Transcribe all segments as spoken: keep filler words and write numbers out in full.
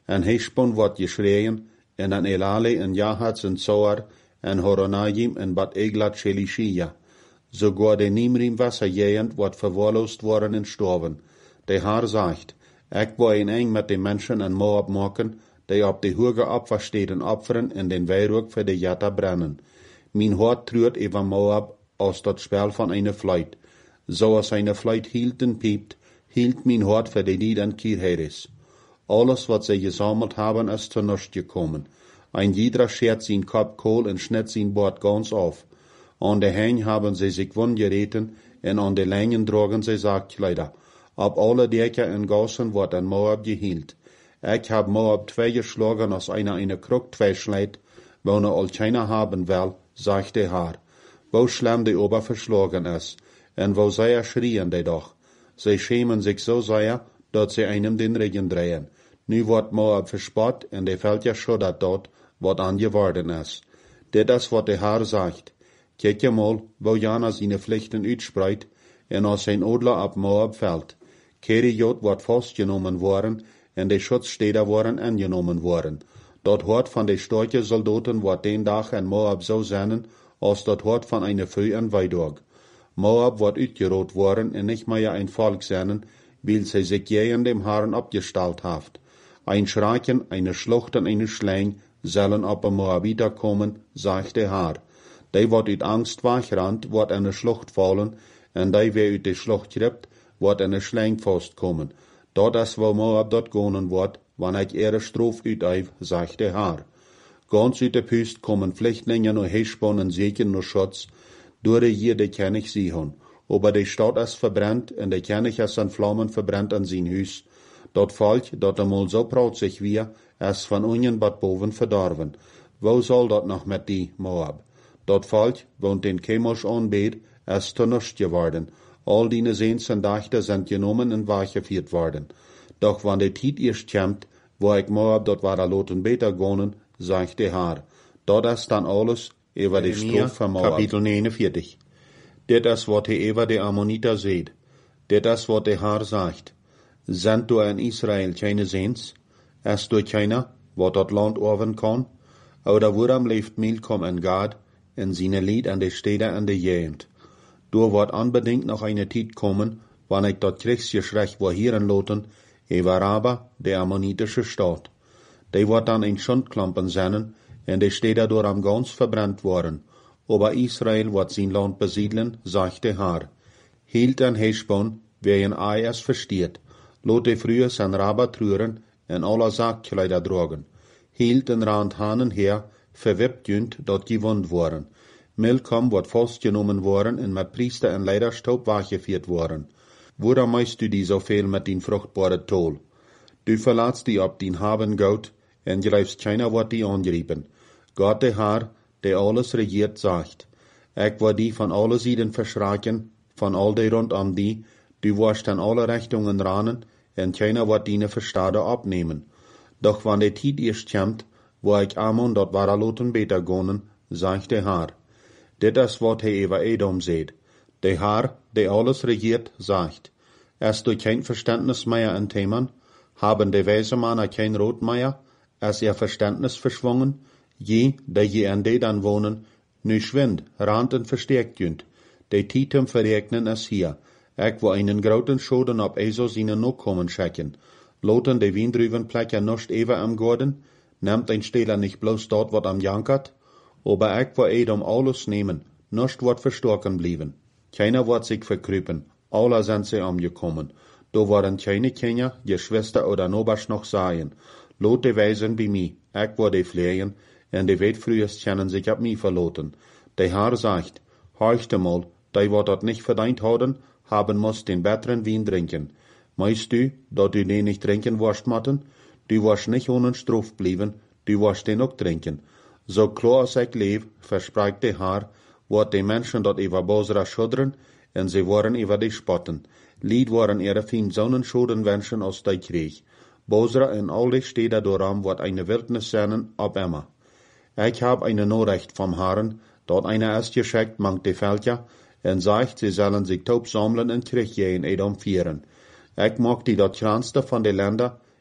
en Heshbon wordt geschreien, en an Elale en Jahats en Zoar, en Horonayim en Bat Eglat Shelishia. Sogar de Nimrim Wasserjähend wordt verwahrlost worden en storven. De Haar sagt, ik wil een eng met de mensen en Moab maken, die op de hoge opversteden opferen en den weirook voor de Jatta brennen. Mijn hart treurt over Moab als dat spel van eine fluit. Zoals eine fluit hield en piept, hield mijn hart voor de lied en Kirheres. Alles wat zij gesammelt hebben is zu nichts gekommen. Ein jeder schert zijn Kopf kohl en schnitt zijn Bord ganz auf. An de Hein haben sie sich wundgereten en an de Längen drogen sie Sargkleider. Ab alle Dächer en Gassen wordt an Moab gehielt. Ich hab Moab zwei geschlagen, als einer eine Krug zwei schleit, wo ne all keiner haben will, sagt der Herr. Wo schlimm die Ober verschlagen ist, en wo sehr schrien die doch. Sie schämen sich so sehr, dass sie einem den Regen drehen. Nu wordt Moab verspott, en de fällt ja schuddert dort, wat angeworden ist. Das ist, was der Herr sagt. Kijk je mal, wo Jana seine Pflichten uitspreit, en als sein Odler ab Moab fällt. Keriot wordt vastgenommen worden, en de Schutzstädter worden angenommen worden. Dat Hort van de starke Soldaten wordt den Dag in Moab so zijn, als dat Hort van eine Veu en Weidorg. Moab wordt uitgeroot worden en nicht mehr ein Volk zijn, weil sie sich gegen dem Herrn abgestalt haft. Ein Schrecken, eine Schlucht en eine Schläng sollen op een Moabiter kommen, sagt der Herr. Die wordt uit Angst wegrannt, wordt in de Schlucht fallen, en die wer uit de Schlucht kriegt, wordt in de Schläng vastkommen. Dat is wo Moab dort gonen wordt, wanneer ik ihre Strof uiteif, sagt der Herr. Ganz uit de Püst kommen Flüchtlinge nur Heshbon en Seken nur Schutz, door de hier de König Sihon. Aber de Stadt is verbrennt, en de König is an Flammen verbrennt an sein Hus. Dat Volk, dat einmal so proud sich wir, is van unjen bad boven verdorven. Wo soll dat noch met die, Moab? Dat Volk, woont den Chemosh aanbeet, is te nichts geworden. All die Seens en Dachten sind genommen en weggeführt worden. Doch wann de Tiet erst kommt, wo ich Moab dort war loten beter gonen, sagt der Herr. Dat is dan alles über die Strof von Moab. Kapitel neunundvierzig. Dit is wat hij über de Ammoniter seht. Dit is wat der Herr sagt. Sind du in Israel keine Seens? Ist du keiner, wat dat Land orven kann? Oder woran leeft Milkom en Gad, en seine Lied an de Städte an de Gegend? Du wordt unbedingt noch eine Tijd kommen, wann ich dat Kriegsgeschrech wo hieren loten, über Raba, der ammonitische Stadt. Die wordt dann in Schundklampen sennen, en de Städte door am ganz verbrannt worden. Aber Israel wird sein Land besiedeln, sagt der Herr. Hielt an Heshbon, wer in Ei es versteht. Lot de früher sein Raba trüren, en aller Sargkleider drogen. Hielt en Rand Hanen her, verwippt jünd, dort gewund worden. Milkom wordt vastgenommen worden en met priester en leiderstoop weggeführt worden. Woran meist du die zoveel met dien vruchtbare tol? Du verlaatst die op dien haben goud, en grijfst keiner wordt die aangeriepen. Gott der Herr, der alles regiert, sagt, ik word die van alle Sieden verschraken, van al die rondom die, du wirst an alle Richtungen ranen, en keiner wordt die verstade opnemen. Doch wann de Tiet erst kommt, wo ich Ammon dort waraloten beter gonen, sagt der Herr. Dit is wat hij über Edom seht. Der Herr, der alles regiert, sagt, ist du kein Verständnis mehr in Themen? Haben de weise Männer kein Rot mehr? Ist ihr Verständnis verschwungen? Je, der je an de dann wohnen, nu schwind, rand en verstärkt jünd. De Titem verregnen es hier. Ich wo einen groten Schoden op Eso seine noch kommen schecken. Loten de Windrüvenplecker nicht ever am Gorden? Nimmt ein Stehler nicht bloß dort, wat am jankert? Aber ich wo Edom alles nehmen, nicht wird verstorken blieben. Keiner wird sich verkrüpen, alle sind sie umgekommen. Da waren keine Kinder, Geschwister oder Nobers noch seien. Lot de Weisen bei mir, ich wo de Flehen, en de Weltfrühers kennen sich ab mir verloten. Der Herr sagt, horchte mal, die wird dort nicht verdient haben, haben muss den besseren Wein trinken. Meinst du, dass du den nicht trinken wirst, Matten? Du wirst nicht ohne Strof blieben, du wirst den auch trinken. So klar als ich lebe, verspricht der Herr, wird die Menschen dort über Bosra schudren, en sie worden über die spotten. Lied waren ihre fin Sonnenschoden wünschen aus der Krieg. Bosra en all die Städte doram wird eine Wildnis sein, ab immer. Ich hab eine Nachricht vom Herrn, dort einer ist geschickt, mangt die Völker, en sagt, sie sollen sich taub sammeln en Krieg in Edom führen. Ich mag die dort kleinste von den Ländern,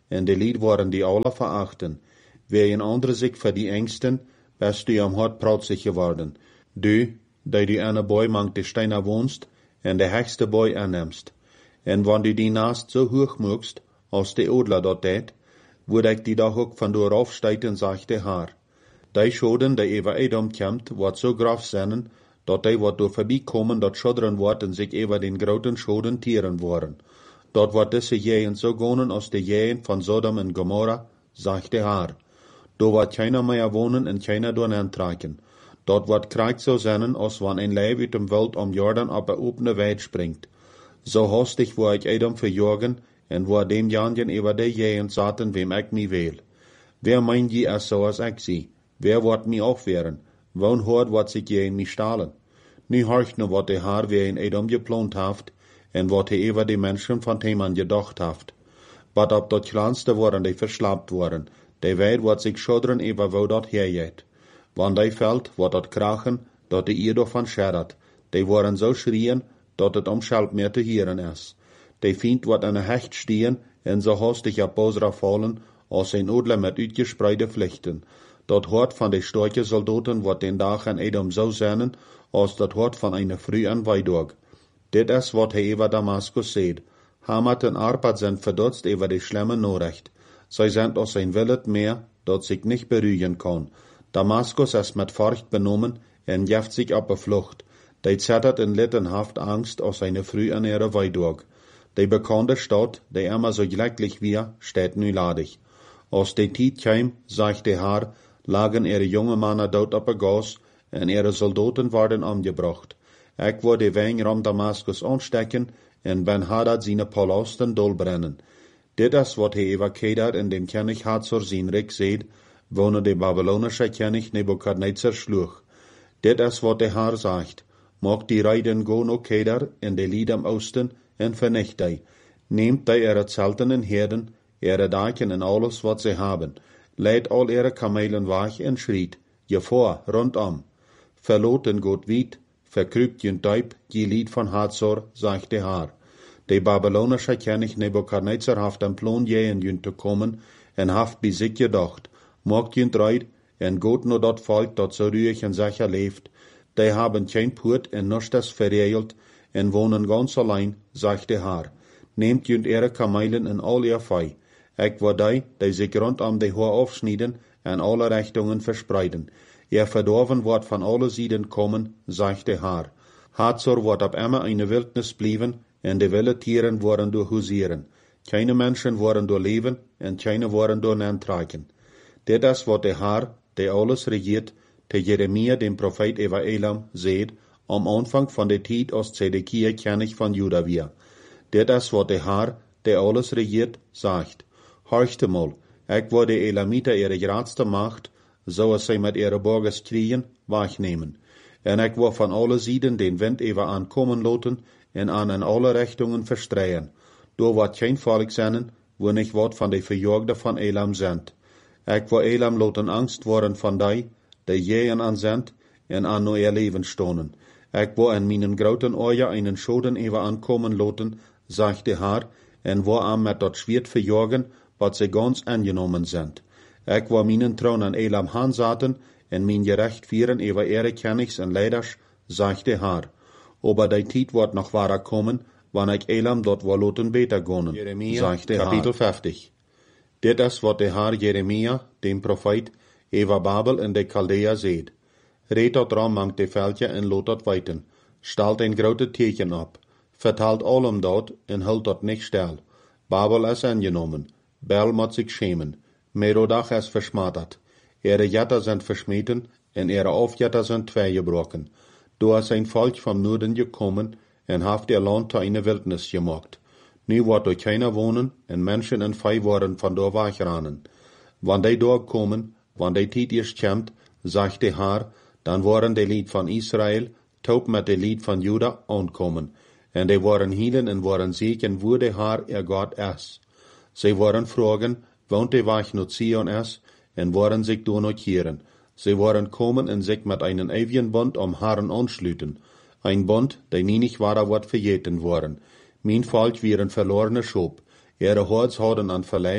en de lied waren die alle verachten. Wer een andere zich voor die engsten, best du am hart prautsig geworden. Du, die du aan een boy mank de steiner woonst, en de hechste boy aannemst. En wann du die naast zo hoog moogst, als de odler dat deed, word ik die dag ook van door afstijten, zachte haar. Die schoden, die even Edom komt, wat zo graf zijn, dat die wat door voorbij komen, dat schodderen wordt en zich even den groten schoden tieren worden. Dat wordt deze jeën zo gonen als de jeën van Sodom en Gomorra, zachte haar. Do wordt keiner meer wonen en keiner door aantrekken. Dat wordt krijgt zo zijn, als wanneer een lijf uit dem Wald om Jordan op een opene weid springt. Zo hastig word ik Edom verjogen, en word dem jangen over de jeën zaten, wem ik mij wil. Wer meint je als zo als ik zie? Wer wordt mij afwehren? Woon hoort wat zich jeën mij stalen? Nu horcht nu wat de haar weer in Edom geplant heeft, en wat hij over de mensen van hem aan gedacht heeft. Wat op dat kleinste worden die verslapt worden, die weet wat zich schodderen over wo dat herjeet. Want die veld wat dat krachen, dat de ieder van scherrat, die worden zo schrien, dat het om schelp meer te hieren is. Die vindt wat aan een hecht stehen, en zo hastig op Bosra vallen, als zijn odle met uitgespreide vlechten. Dat hoort van de storche soldaten wat den dag aan Edom zo zijn, als dat hoort van een früh aan Weidorg. Dit is wat hij over Damaskus zegt. Hamat en Arpad zijn verdutst over de schlimme Norecht. Zij zijn als een willet meer, dat zich niet beruigen kan. Damaskus is met furcht benomen en jeft zich op de vlucht. Die zettert in littenhaft angst als een früh aan ihre Weidorg. Die bekannte Stadt, die immer so glücklich wir, steht nu ladig. Als de tijd kwam, zag de haar, lagen ihre jonge mannen dood op een gas, en ihre soldaten worden omgebracht. Ik word de wijn rom Damaskus aanstekken, en Ben Hadad zijn palasten dolbrennen. Dit is wat hij over Kedar in dem König Hazor zijn rijk zegt, wonen de Babylonische König Nebukadnezar sloeg. Dit is wat de haar zegt. Mag die rijden go naar Kedar en de lied am oosten, en vernicht die. Neemt die ihre zelten en herden, ihre daken en alles wat ze hebben. Leidt al ihre kamelen weg en schriet, je voor, rondom. Verloot en goed wiet, verkruipt je duip, je lied van Hazor, zegt de haar. De Babylonische König Nebukadnezar haft een plan jeën jun te komen, en haft bij zich gedacht, maakt jun reid, en goed naar dat volk dat zo ruhig en sicher leeft. Die haben geen poort en nichts verregeld, en wonen ganz allein, zegt de haar. Neemt jun ihre kamelen en al ihr vee. Ik word die, die zich rondom de hoor afsnijden en alle richtingen verspreiden. Ihr verdorven wordt van alle zijden komen, zegt de haar. Hazor wordt op immer eine wildnis blijven, en de wilde tieren worden door huzieren. Keine mensen worden door leven, en keine worden door aantrekken. Dit is wat de haar, die alles regiert, te Jeremia, dem profeet over Elam, zegt, am aanvang van de tijd als Zedekia König van Juda weer. Dit is wat de haar, die alles regiert, zegt. Horchte mal, ik word de Elamiter ihre grootste macht, zoals zij met ihre burgers kriegen, wegnemen. En ik word van alle zijden den wind even aankomen laten, en aan in alle richtingen verstreien. Door wat geen volk zijn, wo niet wat van de verjagde van Elam zendt. Ik wil Elam laten angst worden van die, die jeën aan zendt, en aan nou ihr leven stonen. Ik wil in mijn groten ogen einen schoden even aankomen laten, zegt de haar, en wil aan met dat zwiert verjagen, wat ze ganz aangenomen zijn. Ik wil mijn troon aan Elam aanzetten, en mijn gerecht vieren over ihre Königs en leiders, zegt de haar. Aber die tijd wordt nog wahrer komen, wanneer ik Elam dort wil laten beter gonen, zegt de Kapitel vijftig. Dit is wat de haar Jeremia, dem profeet, over Babel en de Chaldea zegt. Reed dat ram mank de veldje en laat dat weiten. Stelt een grote teken op. Vertelt allem dat en hult dat niet stil. Babel is aangenomen. Bel moet zich schämen. Merodach is versmattert. Ihre Jetter sind verschmeten en ihre Aufjetter sind tweegebroken. Door is een volk van Noorden gekomen en heeft ihr land tot eine Wildnis gemacht. Nu wordt door keiner wonen en mensen en vee worden van door wegrennen. Wanneer die doorkomen, wanneer die tijd is komt, zegt de haar, dan worden de lied van Israël taub met de lied van Juda aankomen. En die worden hielen en worden zieken wo de haar er God is. Zij worden vragen, woont de weg naar Zion is, en worden zich door noteren. Zij worden komen en zich met einen ewigen Bund om Herren aansluiten. Ein Bund, der nie nicht wahrer wird vergeten worden. Mein Volk wie een verlorene Schop. Ihre Hords houden an verleid,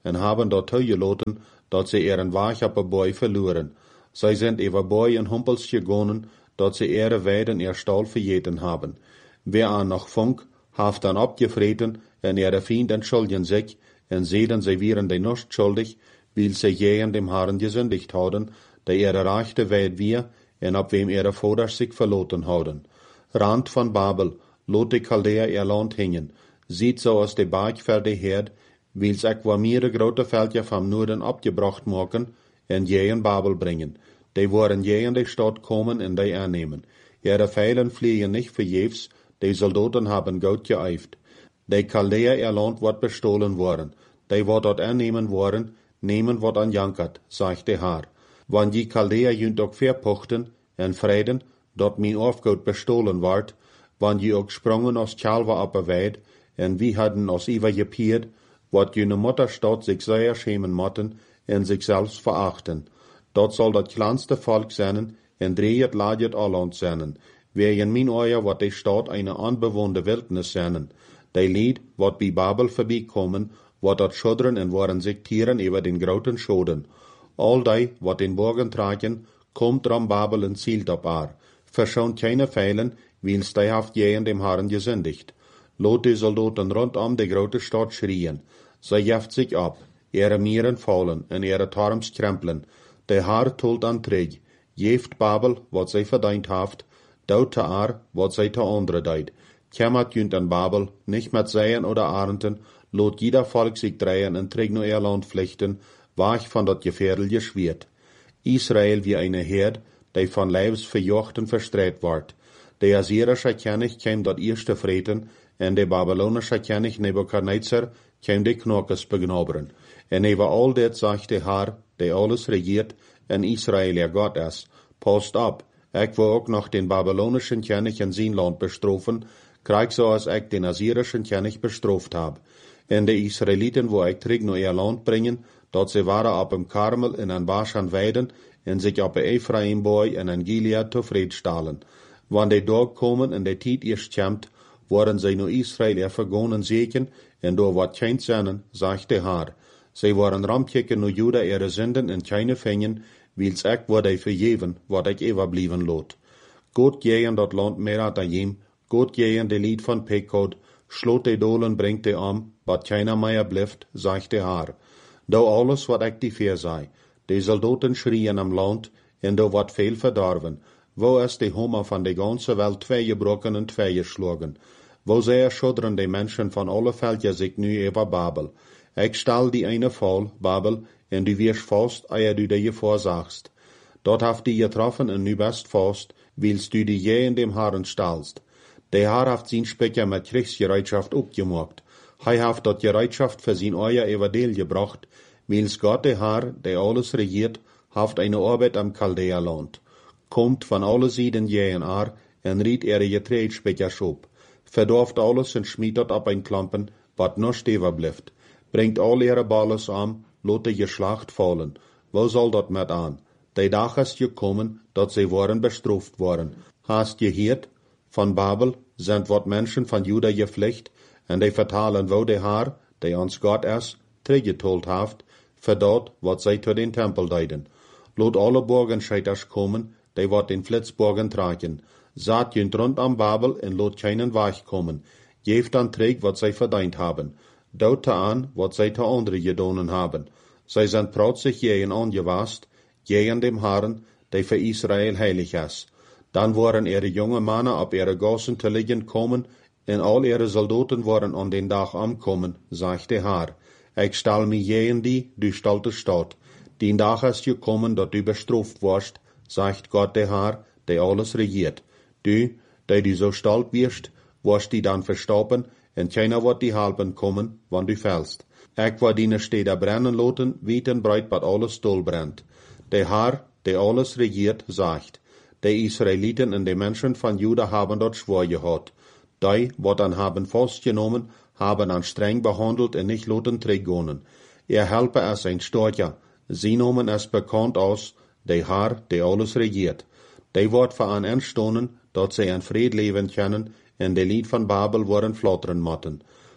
en haben dort toegelaten, dat ze ihren Weg op een boy verloren. Zij zijn over boy en humpels gegaan, dat ze ihre weiden ihr Stall verjeten haben. Wer an noch funk, haft dan opgevreten, en ihre Feind entschuldigen sich, en seden sie wären die nicht schuldig, weil sie je dem Herrn gesündigt hadden, der ihre rechte Weid wir, en op wem ihre Voders sich verloten hadden. Rand van Babel, lot de Chaldea ihr Land hingen, sieht so aus de Berg ver de Herd, wils ek wa mehrere grote Veldje vom Norden abgebracht maken, en je in Babel bringen. Die worden je in de Stadt kommen en die aannemen. Ihre Pfeilen fliegen nicht verjefs, die Soldaten haben Gold geeift. Die Chaldea ihr Land wird bestohlen worden. Die wird dort annehmen worden, nehmen wird an jankert, sagt der Herr. Wann die Chaldea jünt auch verpuchten, en Frieden, dort mein Aufgut bestohlen ward, wann die auch sprongen aus Chalva ab der Weid, en wie hadden aus Iva gepiert, wat jene Mutterstadt sich sehr schämen motten, en sich selbst verachten. Dort soll dat kleinste Volk sein, en dreht ladet alland sein. Wer in min Oja wat die Stadt eine unbewohnte Wildnis sein. Die Lied, wat bei Babel vorbeikommen, wat dat schuddern en waren sich tieren über den groten Schoden. All die, wat den Borgen tragen, kommt dran Babel en zielt op haar. Verschont keine Feilen, wils die haft je in dem Herrn gesündigt. Lot die Soldaten rundum die grote Stadt schrien. Sie jeft sich ab, ihre Mieren fallen en ihre Tarms krempeln. Der Herr tolt an träg, jeft Babel, wat sie verdient haft, daut te ar, wat sie te andere deid. Kämmert jünt an Babel, nicht mit Seien oder Arenten, lot jeder Volk sich drehen en träg nur ihr Land flechten, wach von dat gefährliche Schwert. Israel wie eine Herd, die von Leibs verjochten verstreit ward. Der assyrische König käm dat erste Freten, en der babylonische König Nebukadnezar käm de Knockes begnoberen. En über all dit sagt der Herr, der alles regiert, en Israel ihr Gott ist, passt ab, ich will auch noch den babylonischen König in sein Land bestrafen, krieg so als ich den assyrischen König bestraft hab. En de Israeliten, wo ich träg nur ihr Land bringen, dort sie waren ab im Karmel in an Baschan weiden, en sich ab Ephraim boy en an Gilead zufrieden stahlen. Wann die Tag kommen en de Tiet erst kämmt, worden sie nur Israel ihr vergonen segen, en do wat kein sennen, sagt der Herr. Sie waren ramkicken nur Juda ihre Sünden en keine fängen, wils ich wurde ich verjeven, wat ich überblieben lot. Gott gehen dat Land mehr daheim, Gott gehen de Lied von Pekod, schlot de Dolen bringt de am, wat keiner mehr blieft, sagt der Herr. Do alles wat ich die Fehr sei, de Soldaten schrien am Land, en do wat viel verdorven, wo ist die Hummer von de ganze Welt twee gebrochen en twee geschlagen, wo sehr schuddern de Menschen von alle Völker sich nu über Babel. Ich stell die eine voll, Babel, en du wirst fast, ehe du dir vorsagst. Dort haft die getroffen en nu best fast, willst du die je in dem Herrn stallst. Der Herr haft sein Specker mit Kriegsgereitschaft abgemacht. Hei haft dort Gereitschaft für sein euer Evangel gebracht, wils Gott der Herr, der alles regiert, haft eine Arbeit am Chaldea-Land. Kommt von alle Seiten je in Ar, en riet ihre Getreidspeker schop. Verdorft alles en schmiedet ab ein Klampen, wat noch stever blieft. Bringt all ihre Balles an, lot die Geschlacht fallen. Wo soll dat met an? Die Dag ist gekommen, dat sie waren bestraft worden. Hast gehört? Von Babel sind wat Menschen von Juda geflecht, en die vertalen wo der Herr, der uns Gott ist, teruggetold haft, für dort, wat sie zu den Tempel deiden. Lot alle Borgenscheiters kommen, die wat den Flitzborgen tragen. Saat jünt rund am Babel en lot keinen Weich kommen. Jeft dann träg, wat sie verdient haben. Daute an, wat sie te andere gedonen haben. Sie sind protzig jehen angewast, jehen dem Herrn, der für Israel heilig ist. Dann waren ihre junge Männer auf ihre Gossen zu liegen kommen, en all ihre Soldaten waren an den Tag ankommen, sagt der Herr. Ich stall mi jehen die, du stalte Stadt. Den Tag ist gekommen, dat du bestraft warst, sagt Gott der Herr, der alles regiert. Du, der du so stalt wirst, warst die dann verstoppen, en keiner wird die halben kommen, wann du fällst. Ich war deine Städte brennen loten, wie en breit bat alles doll brennt. Der Herr, der alles regiert, sagt, die Israeliten und die Menschen von Juda haben dort Schwur gehad. Die, wat dann haben festgenommen, haben an streng behandelt und nicht loten trägonen. Er helpe es ein Storcher, sie nomen es bekannt aus, der Herr, der alles regiert. Die wird für an entstonen, dat sie in Fried leben können, en de Lied van Babel worden flotteren motten.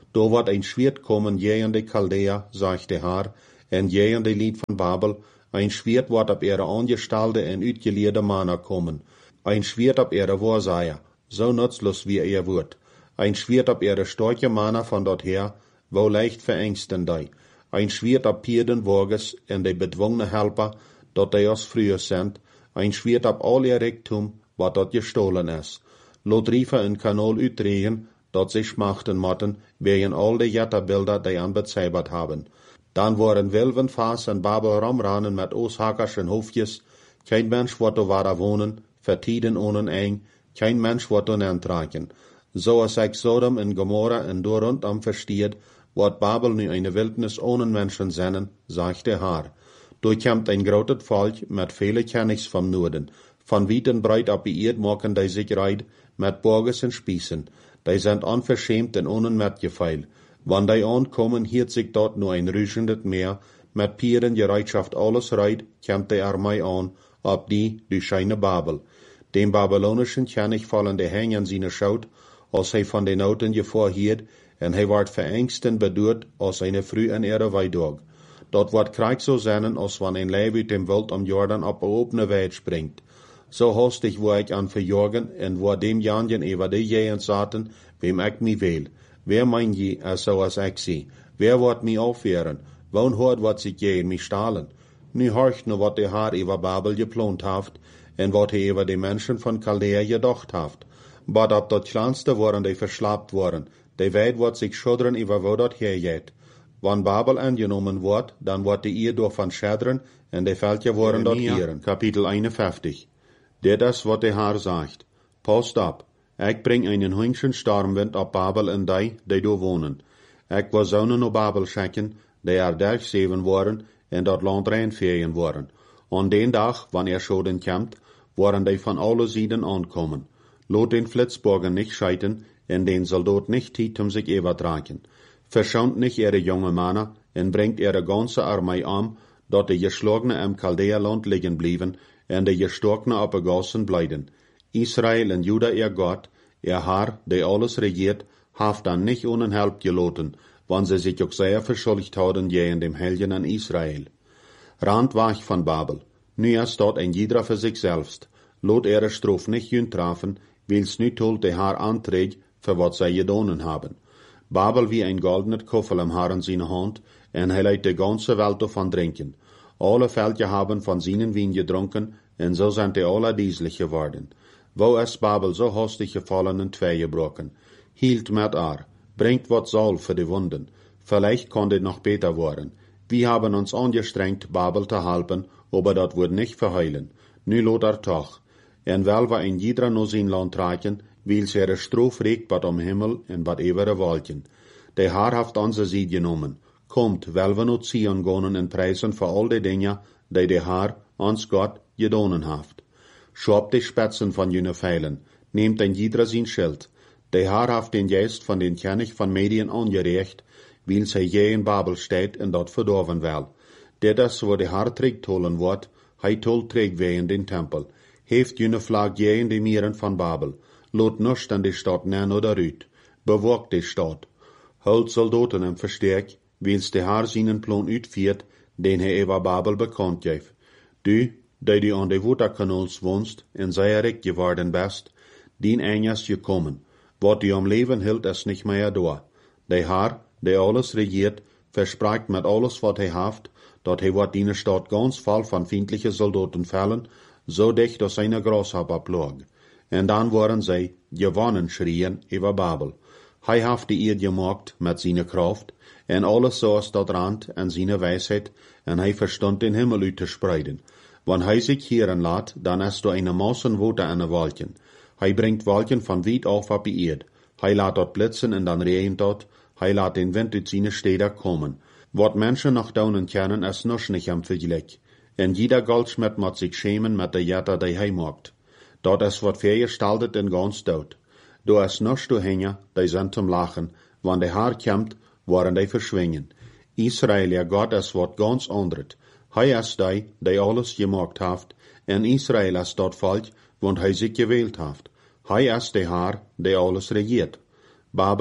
Do wordt een schwert komen jeen de Chaldea, zegt de Haar, en jeen de lied van Babel, een schwert wordt op ihre aangestalde en uitgeleerde mannen komen, een schwert op ihre Waarzeier, zo nutzlos wie ihr wordt, ein schwert op ihre starke mannen van dat her, wo leicht verengsten die, ein schwert op pierden Wages en de bedwongene helper, dat die ons früher sind, ein schwert op al ihr Reichtum, wat dat gestohlen is. Lot riefen een kanaal uitdrehen, dat sie schmachten motten, wegen al de jetterbilder die an bezeibert haben. Dan waren Wilven Faas en Babel ramranen met Ooshakkers en Hoofdjes, kein Mensch wordt er waar wonen, vertieden ohne eng, kein Mensch wordt er entreiken. Zoals ik Sodom en Gomorra en door rondom versteht, wordt Babel nu eine Wildnis ohne Menschen sennen, sagt der Haar. Durchkämmt ein groot Volk met vele Kennigs vom Norden, van weit en breit op die Erd maken die sich reit, met Borges en Spießen, die sind unverschämt en ohne Metgeveil. Wann die ankommen, hiert sich dort nur ein rüschendes Meer, mit Pieren Gereitschaft alles reit, kämmt die Armee an, ob die, die scheine Babel. Dem babylonischen König fallen die Hänge an seine Schaut, als hij von den Noten gevorhiert, en hij wordt verengst en bedoerd, als eine früh en ihre Weidog. Dort wordt Krieg so sein, als wann ein Leib uit dem Wild am Jordan op een opene Welt springt. So hastig wo ich an verjagen, en wo dem Janjen über die Jehen zaten, wem ich mi will. Wer mein je, als so als ich sie? Wer wird mi aufwehren? Wann hört wat sich je in mi stahlen? Nu horcht nur wat der Haar über Babel geplant haft, en wat hij über die Menschen von Chaldea gedacht haft. But ab dat kleinste waren die verslapt worden, die weet wat sich schudderen über wo dat hergeht. Wann Babel angenommen wordt, dan wordt die Ehe door van schäderen, en die Völker waren dort hieren. Kapitel eenenvijftig. Dit is wat de Haar sagt. Passt op, ik bring einen hunschen stormwind op Babel en die, die door wonen. Ik wil zonen op Babel schicken, die er derg zeven worden, en dat land reinveen worden. An den dag, wanneer schoden komt, worden die van alle zijden aankomen. Lot den Flitzborgen nicht scheiten, en den Soldat nicht tiet um sich übertragen. Verschont nicht ihre junge Männer, en bringt ihre ganze Armee an, dat de geschlagene im Chaldea-Land liegen blieben, en de gestorkene op de gassen blijden. Israel en Juda ihr Gott, ihr Haar, die alles regiert, haft dan nicht ohne Help geloten, wann sie sich auch sehr verschuldigt hadden gegen dem Helgen an Israel. Rand war ich von Babel. Nu ist dort ein jeder für sich selbst. Lot ihre Strof nicht jün trafen, wils nu tolt de Haar anträgt, für wat sie gedonen haben. Babel wie ein goldener Koffel am Haar in seine Hand, en hij leidt de ganze Welt davon trinken. Alle Völker haben von seinen Wein getrunken, en so sind die alle dieselig geworden. Wo ist Babel so hastig gefallen in zwei gebrochen? Hielt mit ar, bringt wat Saal für die Wunden. Vielleicht kann dit noch besser worden. Wir haben uns angestrengt, Babel zu halten, aber dat wird nicht verheilen. Nu lot er toch. En wel war ein jeder no sein Land reichen, weil sie ihre Strof regt bat am Himmel en bat ewere Wolken. Der Haar haft onze Sied genommen. Kommt, wel we not Zion gonen en preisen voor al die dingen, die de Haar, ons Gott, gedonen haft. Schob die Spitzen von jene Pfeilen, nehmt ein jeder sein Schild. Der Haar haft den Geist von den König von Medien angerecht, weil sie je in Babel steht en dat verdorven wel. Dit is wo de Haar trägt holen wordt, hij tol trägt we in den Tempel. Heeft jene Flag je in de mieren van Babel. Lot nust an die Stadt nen oder rüt. Bewogt die Stadt. Holt Soldaten im Verstärk, wils de Haar seinen Plan uitviert, den hij über Babel bekannt geeft. Du, die du an de Waterkanals wohnst, en sehr recht geworden bist, dien eines gekommen. Wat du am Leben hielt, ist nicht mehr da. De Haar, der alles regiert, verspricht mit alles, wat hij haft, dat hij wat die Stadt ganz voll von feindlichen Soldaten fallen, so dicht dass seine Grasshopper plog. En dan waren zij gewonnen schrien über Babel. Hij haft die Erd gemacht mit seiner Kraft, en alles zoals dat rand en seine Weisheit, en hij verstand den Himmel uit te spreiden. Wann hij sich hieren laat, dan is er eine Massen Wote an de Wolken. Hij bringt Wolken von weit auf op die Erd. Hij laat dort blitzen en dan regent dort. Hij laat den Wind uit seine Städte kommen. Wat Menschen noch daunen kennen, is noch nicht am Vergleich. En jeder Goldschmied moet sich schämen mit der Jetter, die hij maakt. Dat is wat vergestaltet en ganz dood. Do is noch zu hängen, die sind zum Lachen. Wann der Haar kommt, waren die verschwingen. Israel, ja Gott, is wat ganz anderes. Hij is die, die alles gemacht haft, en Israel is dat Volk, want hij zich gewählt haft. Hij is der Haar, der alles regiert. Babel,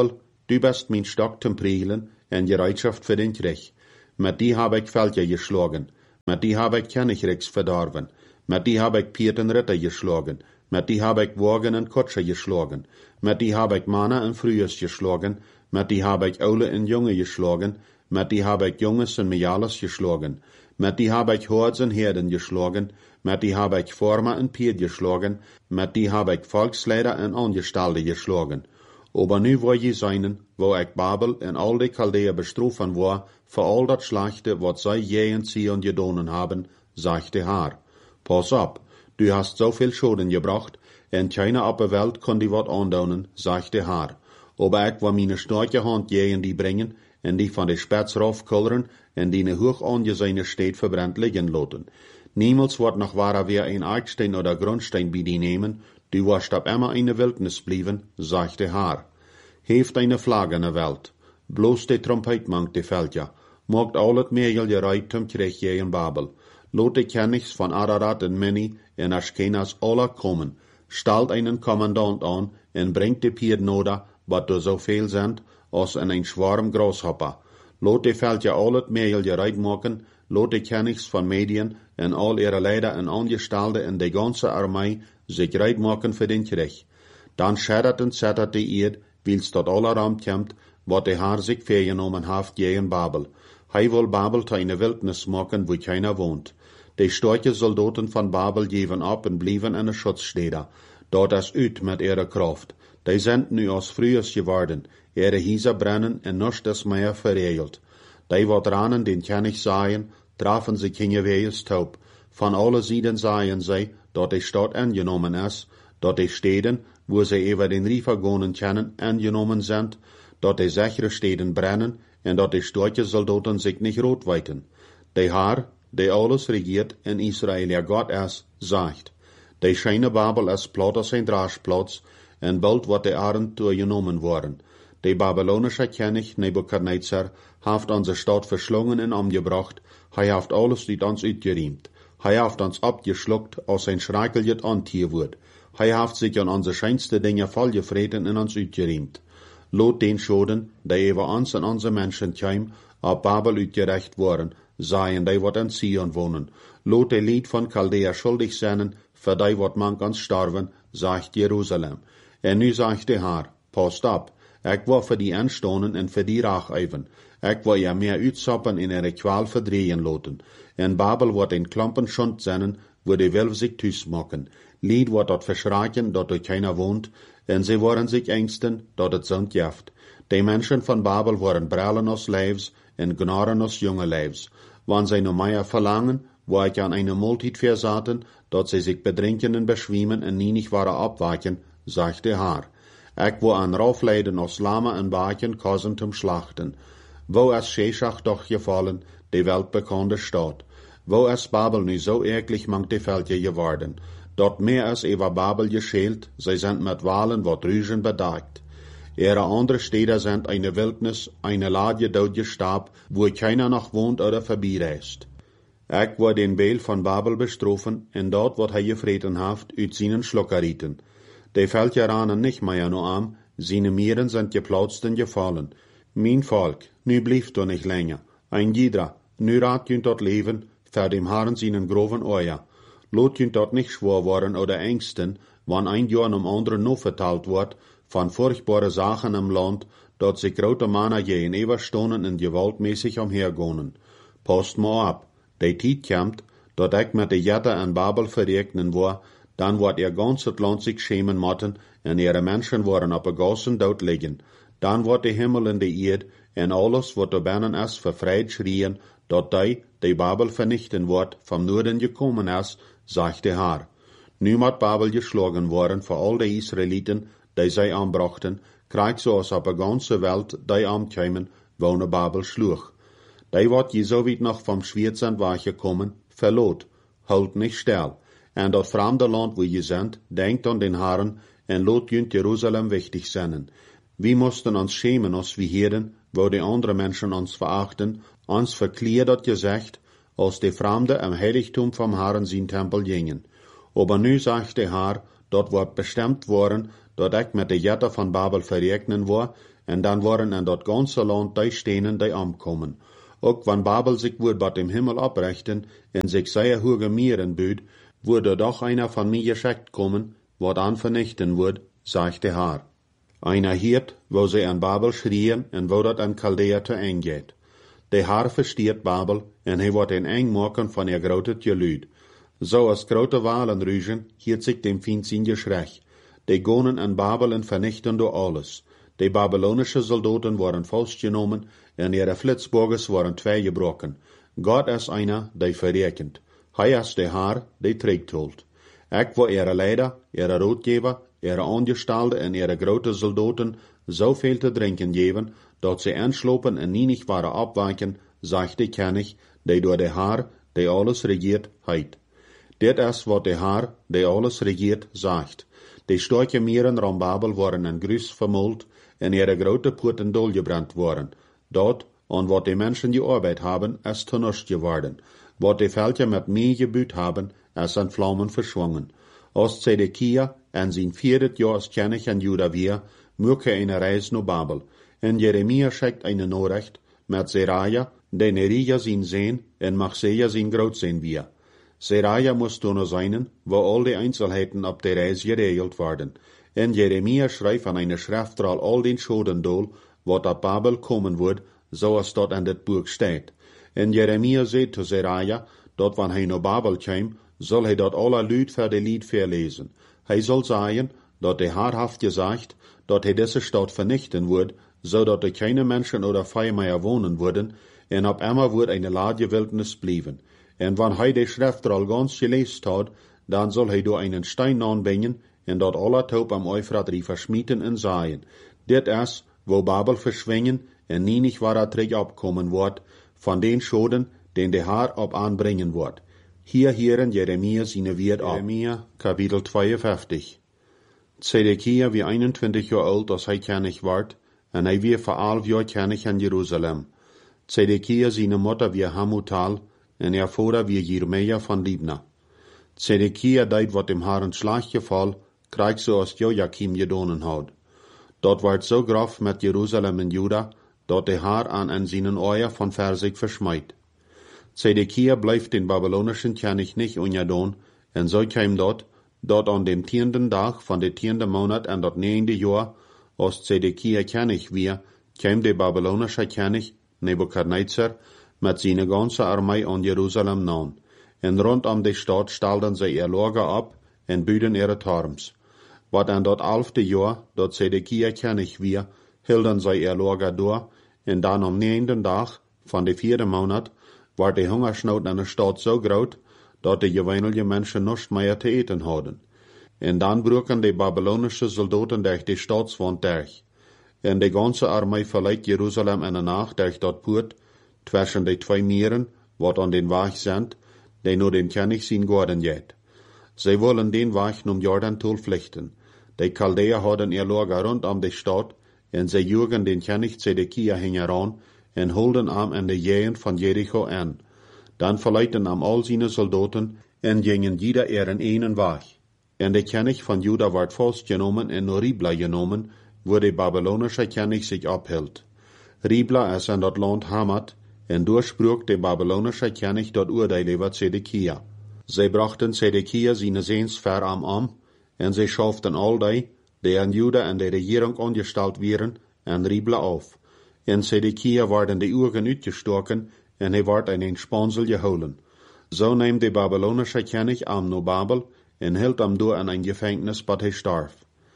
du bist mein Stock zum Prielen en Gereitschaft für den Krieg. Mit die habe ich Völker geschlagen, mit die habe ich Königreichs verdorben, mit die habe ich Pieten Ritter geschlagen, mit die habe ich Wagen und Kutscher geschlagen, mit die habe ich Männer und Frühes geschlagen, mit die habe ich Ole und Junge geschlagen, mit die habe ich Junges und Miales geschlagen, mit die habe ich Hords und Herden geschlagen, mit die habe ich Former und Pied geschlagen, mit die habe ich Volksleider und Angestellte geschlagen. Aber nu wo je seinen, wo ich Babel en all die Chaldäer bestrufen war, für all dat Schlechte, wat zij je in Zion gedonen haben, sagt der Herr. Pass ab, du hast so viel Schulden gebracht, en keiner op der Welt kann die wat andonen, sagt der Herr. Aber ich will meine starke Hand je in die bringen, en die van de Späts raufkullern, en die ne hoch angesehene Stadt verbrennt liegen lassen. Niemals wird noch wahrer wer ein Eckstein oder Grundstein bei die nehmen, du wirst ab immer in der Wildnis blieben, sagt der Herr. Heeft eine Flagge in der Welt, bloß die Trompet mangt die Völker, mogt allet Mehl gereit zum Krieg je in Babel. Lot die Königs von Ararat und Meni en Aschkenas alle kommen, stellt einen Kommandant an en bringt die Pied noda, wat du so viel sind, als in ein Schwarm Grashopper. Lot die Völker allet Mehl gereit machen, lot die Königs von Medien en all ihre Leider en Angestellte en die ganze Armee sich reit machen für den Krieg. Dann schädert und zettert die Erd, wils dort aller Raum kommt, wat der Herr sich vergenommen haft gegen Babel. Hij will Babel zu einer Wildnis machen, wo keiner wohnt. Die starke Soldaten von Babel geben ab und blieben in der Schutzstätte. Dort ist üt mit ihrer Kraft. Die sind nu als frühes geworden. Ihre Häuser brennen und nichts ist mehr verregelt. Die wat ranen, den kann ich sagen, trafen sich hingewehes taub. Von alle Seiten sagen sie, dort die Stadt angenommen ist, dort die Städten, wo sie über den Riefer gehen können, angenommen sind, dort die sichere Städten brennen, und dort die starke Soldaten sich nicht rot weiten. Der Herr, der alles regiert in Israel, ja Gott ist, sagt, die scheine Babel ist platt als ein Draschplatz, und bald wird der Arend durchgenommen worden. Der babylonische König Nebukadnezar haft unsere Stadt verschlungen und umgebracht, hij haft alles uit ons uitgeriemt. Hij haft uns abgeschluckt, als ein schreckliches Antier wird. Hij haft sich an unsere scheinste Dinge vollgefreten und uns uitgeriemt. Lot den Schoden, die über uns und unsere Menschen käm, ab Babel uitgerecht worden, seien die wat in Zion wohnen. Lot die Lied von Chaldea schuldig sein, für die wat mank ans starven, sagt Jerusalem. En nu sagt der Herr, passt ab, ich will für die anstonen und für die Racheiven. Ich will ja mehr uitsappen in ihre Qual verdrehen loten. En Babel wird in Klumpen schund sein, wo die Wölfe sich tüß machen. Lied wird dort verschreien, dort dort keiner wohnt, en sie wollen sich ängsten, dort es sind jaft. Die Menschen von Babel wollen brallen aus Leibs en gnarren aus junge Leibs. Wann sie no mehr verlangen, wo ich an eine Multit versaten, dort sie sich bedrinken und beschwimmen en nie nicht wahre abweichen, sagt der Herr. Ich will an Raufleiden aus Lama en Bachen kosen zum Schlachten. Wo ist Sheshach doch gefallen, die weltbekannte Stadt? Wo ist Babel nu so eklig mangt die Völker geworden? Dort mehr ist über Babel geschält, sie sind mit Wahlen wat Rügen bedeckt. Ihre andere Städte sind eine Wildnis, eine Lade dort gestab, wo keiner noch wohnt oder vorbeireist. Ich will den Beel von Babel bestrufen, und dort wird er gefreten haft, uit seinen Schluckerieten. Die Völker ranen nicht mehr nur am, seine Mieren sind geplautzt und gefallen. Mein Volk, nu blieft du nicht länger. Ein jeder, nu rat künnt dort leben, für dem Herrn seinen groven Euer. Lot künnt dort nicht schwor worden oder ängsten, wann ein Jahr um anderen noch verteilt wird, von furchtbare Sachen im Land, dort sich grote Männer je in Eberstonen und gewaltmäßig umhergehen. Passt mal ab, die Tiet kommt, dort ich mit der Jette an Babel verregnen war, dann wird ihr ganzes Land sich schämen motten, und ihre Menschen worden auf der Gassen dort liegen. Dann wird der Himmel in die Erde, und alles, was da binnen ist, verfreit schrien, dort die, die Babel vernichten wird, vom Norden gekommen ist, sagt der Herr. Nu hat Babel geschlagen worden für all die Israeliten, die sie anbrachten, krieg so aus auf der ganzen Welt, die ankämen, wo ne Babel schlug. Die wird je so weit noch vom Schwierzend weggekommen, verlot, halt nicht still. En dat fremde Land, wo je sind, denkt an den Herrn, en lot jünt Jerusalem wichtig sein. Wir mussten uns schämen, als wir Herren, wo die anderen Menschen uns verachten, uns verklärt dat Gesicht, als die Fremde am Heiligtum vom Herrn sein Tempel gingen. Aber nu sagt der Herr, dort wird bestimmt worden, dort ich mit der Jette von Babel verregnen war, en dan worden in dat ganze land die stenen die omkomen. Ook wann Babel sich wordt bat im Himmel oprechten en sich sehr hoge Mieren büht, würde doch einer von mir geschickt kommen, wat an vernichten wird, sagt der Herr. Einer hiert, wo sie an Babel schrien en wo dat an Chaldea te eng geht. Der Herr versteht Babel en hij wordt een eng maken van ihr grote gelüd. So als grote Walen rügen, hiert sich dem Feind sein Geschrech. Die gonen an Babel en vernichten door alles. Die babylonische Soldaten waren vastgenomen en ihre Flitzburgers waren twee gebroken. Gott is einer, die verrekent. Hij is de Herr, die trägt hult. Ik wil ihre Leider, ihre Rotgeber, ihre Angestellte en ihre grote Soldaten zoveel te drinken geven, dat ze anslopen en nie nicht waren abweiken, sagt die König, die door de Herr, die alles regiert, heit. Dit is wat de Herr, die alles regiert, sagt. Die starke Mieren rond Babel waren in Grus vermult en ihre grote poorten dolgebrand worden. Dat, aan wat die Menschen gearbeitet haben, is tonust geworden. Wat die Völker met mee gebüht haben, is in Flammen verschwungen. Als Zedekia en zijn vierde jaar als König in Juda weer, möge eine Reis naar Babel. En Jeremia schickt eine Nachricht met Seraja, den Nerija zijn Sehn en Machseja zijn Grootsein weer. Seraja moest toen zijn, wo al die Einzelheiten op de Reis geregeld worden. En Jeremia schreibt an eine Schriftroll all den Schoden dol, wat op Babel komen wordt, zoals dat in dit boek staat. En Jeremia zei zu Seraja, dat wann hij naar Babel kwam, zal hij dat alle Lüd voor de Lied verlezen. Hij zal zeggen, dat de Herr haft gesagt, dat hij deze stad vernichten wordt, zodat er keine Menschen oder Vieh mehr wohnen würden, en op immer wordt eine lage Wildnis blijven. En wann hij de Schriftroll ganz geleest had, dan zal hij door einen Stein aanbrengen, en dat alle Taub am Euphrat verschmieten en zaaien. Dit is, wo Babel verschwingen, en nie nicht wahrer Trick abkommen wordt, van den Schoden, den de Herr op aanbrengen wordt. Hier hieren Jeremia seine Wirt ab. Jeremia, Kapitel zweiundfünfzig. Zedekia wie einundzwanzig jaar oud als hij König ward, en hij wie voor elf jaar König in Jerusalem. Zedekia seine Mutter wie Hamutal, en ihr Vater wie Jeremia von Libna. Zedekia deed wat dem Herrn Schlag gefall, kreeg zoals Joachim gedonen had. Dat werd zo grof met Jerusalem en Juda, dat de Herr an en seinen Oor van Versig verschmeit. Zedekia blijft den babylonischen König nicht ungedon, en so kwam dat, dat an dem tienden Tag van de tiende Monat en dat neunde Jahr, als Zedekia König wie, kwam de babylonische König Nebukadnezar met seine ganze Armee an Jerusalem nahen. En rondom de stad stelden zij ihr Lager ab en büden ihre Turms. Wat an dat elfde Jahr, dat Zedekia König wie, hielden zij ihr Lager door, en dan am neunten Tag van de vierde Monat war de Hungersnood in de stad zo groot, dat de gewöhnliche Menschen nichts mehr te eten hadden. En dan broken de babylonische Soldaten durch de stadswand durch. En de ganze Armee verleiht Jerusalem in de nacht durch dat poort, zwischen de twee Mieren, wat an den Weg sind, die nur den König sein Gorden geht. Sie wollen den Weg um Jordan vluchten. Die Chaldea hadden ihr Lager rund um die Stadt, en sie jugen den König Zedekia hingeran, en holden am in de Gegend van Jericho an. Dan verleiten am all seine Soldaten, en gingen jeder ihren einen Weg. En de König van Juda werd vastgenomen en naar Ribla genomen, wo de babylonische König sich abhielt. Ribla is in dat land Hamat, en durchsprach de babylonische König dat Urteil über Zedekia. Sie brachten Zedekia seine Sehns ver am Am, en sie schauften all die, die in Juda in der Regierung angestellt wären, en Ribla auf. En Zedekia werden die Uhren uitgestoken, en hij werd in een spansel gehouden. So nahm de babylonische König am no Babel, en hield am door in een Gefängnis, bat hij starf.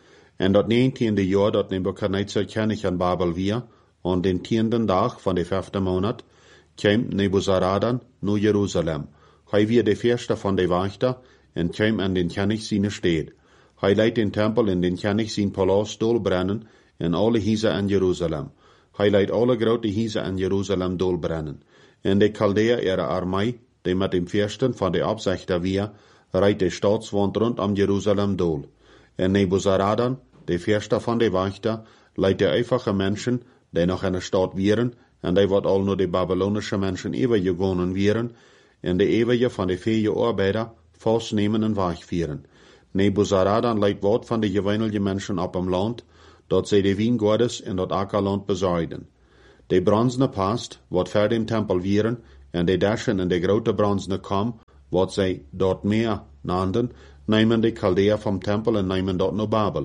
En dat neuntiende jaar dat Nebukadnezar König an Babel weer, an den tienden Tag van de vijfde Monat, kwam Nebuzaradan naar Jerusalem. Hij wie de eerste van de Wächter, en kwam an den König seine Stede. Hij leidt den Tempel in den König sein Palast dolbrennen, en alle Hiese in Jerusalem. Hij leidt alle grote Hiese in Jerusalem dolbrennen. En de Chaldea ihre Armee, die met dem Fürsten van de Absichter weer, reiht de Staatswand rund am Jerusalem dol. En Nebuzaradan, de Fürster van de Wächter, leidt de einfache Menschen, die noch in der Stadt wären, en die wat al nur de babylonische Menschen übergegangen wären, en de ewige van de vier Arbeiter vastnemen en wegführen. Nebuzaradan leidt wat van de gewöhnliche Menschen op am Land, dat zij de wien Gottes in dat akkerland bezaaiden. De bronzene past, wat ver dem tempel wieren, en de dashen in de grote bronzene kam, wat zij dort meer nanden, nemen de Chaldea vom tempel en nemen dat naar Babel.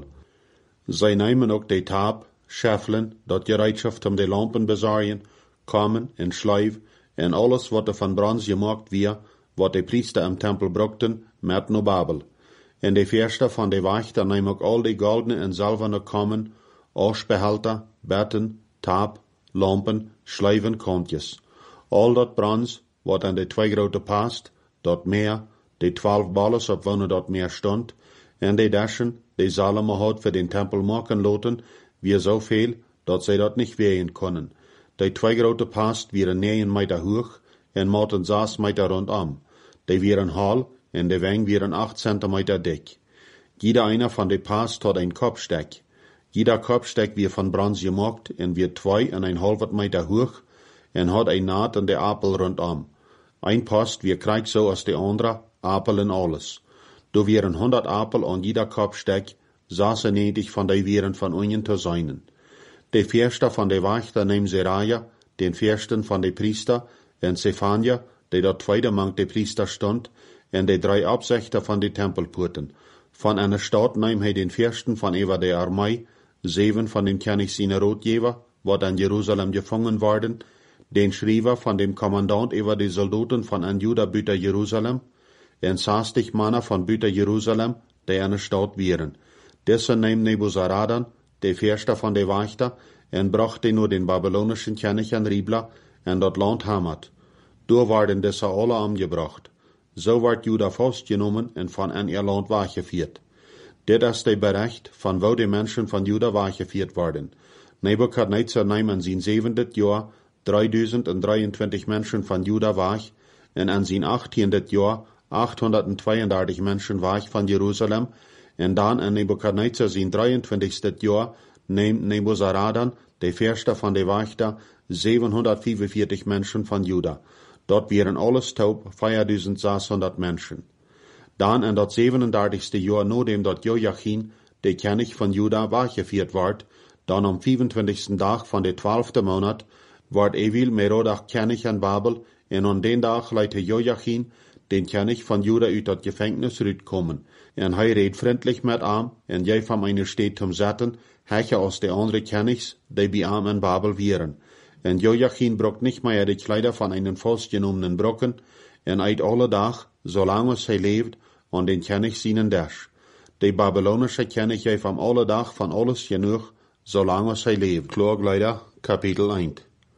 Zij nemen ook de taap, scheffelen, dat gereedschaft om de lampen bezaaien, kamen en schlijf, en alles wat er van brons gemaakt weer, wat de priester im tempel brukten, met naar Babel. En de verste van de wachter nemen ook al de goldene en zilverne kamen, asbehelter, betten, taap, lampen, schlijven, kontjes. Al dat brons, wat aan de twee grote past, dat meer, de twaalf ballen op wonen dat meer stond, en de dashen, die Salomo had voor den tempel maken laten, weer zoveel, dat zij dat niet wegen konden. De twee grote past wieren negen meter hoog, en maten zes meter rondom. Die wieren hal, en de weng wieren acht centimeter dik. Jeder einer van de past had een kopstek. Jeder kopstek weer van brons gemaakt, en weer twee en een half meter hoog, en had een naad en de apel rondom. Ein past weer krijgt zo als de andere, apel en alles. Do wieren honderd apel aan jeder kopstek, zesennegentig van die wieren van unien te zijnen. De verste van de wachter neemt Seraja, den versten van de priester, en Zephania, die dat tweede mank de priester stond, en de drie opzichter van de tempelpoorten. Van een stad neemt hij den versten van over de armee, zeven van den König zijn roodgever, wat aan Jeruzalem gevangen worden, den schrijver van dem commandant over de soldaten van an Juda buiten Jeruzalem, en zestig mannen van buiten Jeruzalem, die aan de stad wieren. Deze neemt Nebuzaradan, de verste van de wachter, en bracht die naar den babylonischen König en Ribla, en dat land Hamat. Door werden deze alle omgebracht. Zo werd Juda vastgenomen en van een ihr land weggevierd. Dit is de bericht van wo de mensen van Juda weggevierd worden. Nebukadnezar neemt in zijn zevende jaar drieduizend drieëntwintig mensen van Juda weg, en in zijn achttiende jaar achthonderdtweeëndertig mensen weg van Jeruzalem, en dan in Nebukadnezar zijn drieëntwintigste jaar neemt Nebuzaradan, de verste van de wachter, zevenhonderdvijfenveertig mensen van Juda. Dat waren alles taub vierduizend zeshonderd mensen. Dan in dat zevenendertigste jaar nadem dat Joachim, de König van Juda, weggevierd werd, dan am vijfentwintigste dag van de twaalfde maand, werd Evil Merodach König in Babel, en aan den dag leidde Joachim, den König van Juda, uit dat gevangenis uitkomen, en hij reed vriendelijk met hem, en jij van eine steed zum zetten, hecher als de andere Königs, die bij hem in Babel wieren. En Joachim brok nicht mehr die Kleider von einen vastgenommenen Brocken, en uit alle dag, zolang als hij leeft, aan den König seinen Dash. De Babylonische König heeft am alle dag van alles genoeg, zolang als hij leeft. Klagleider, Kapitel één.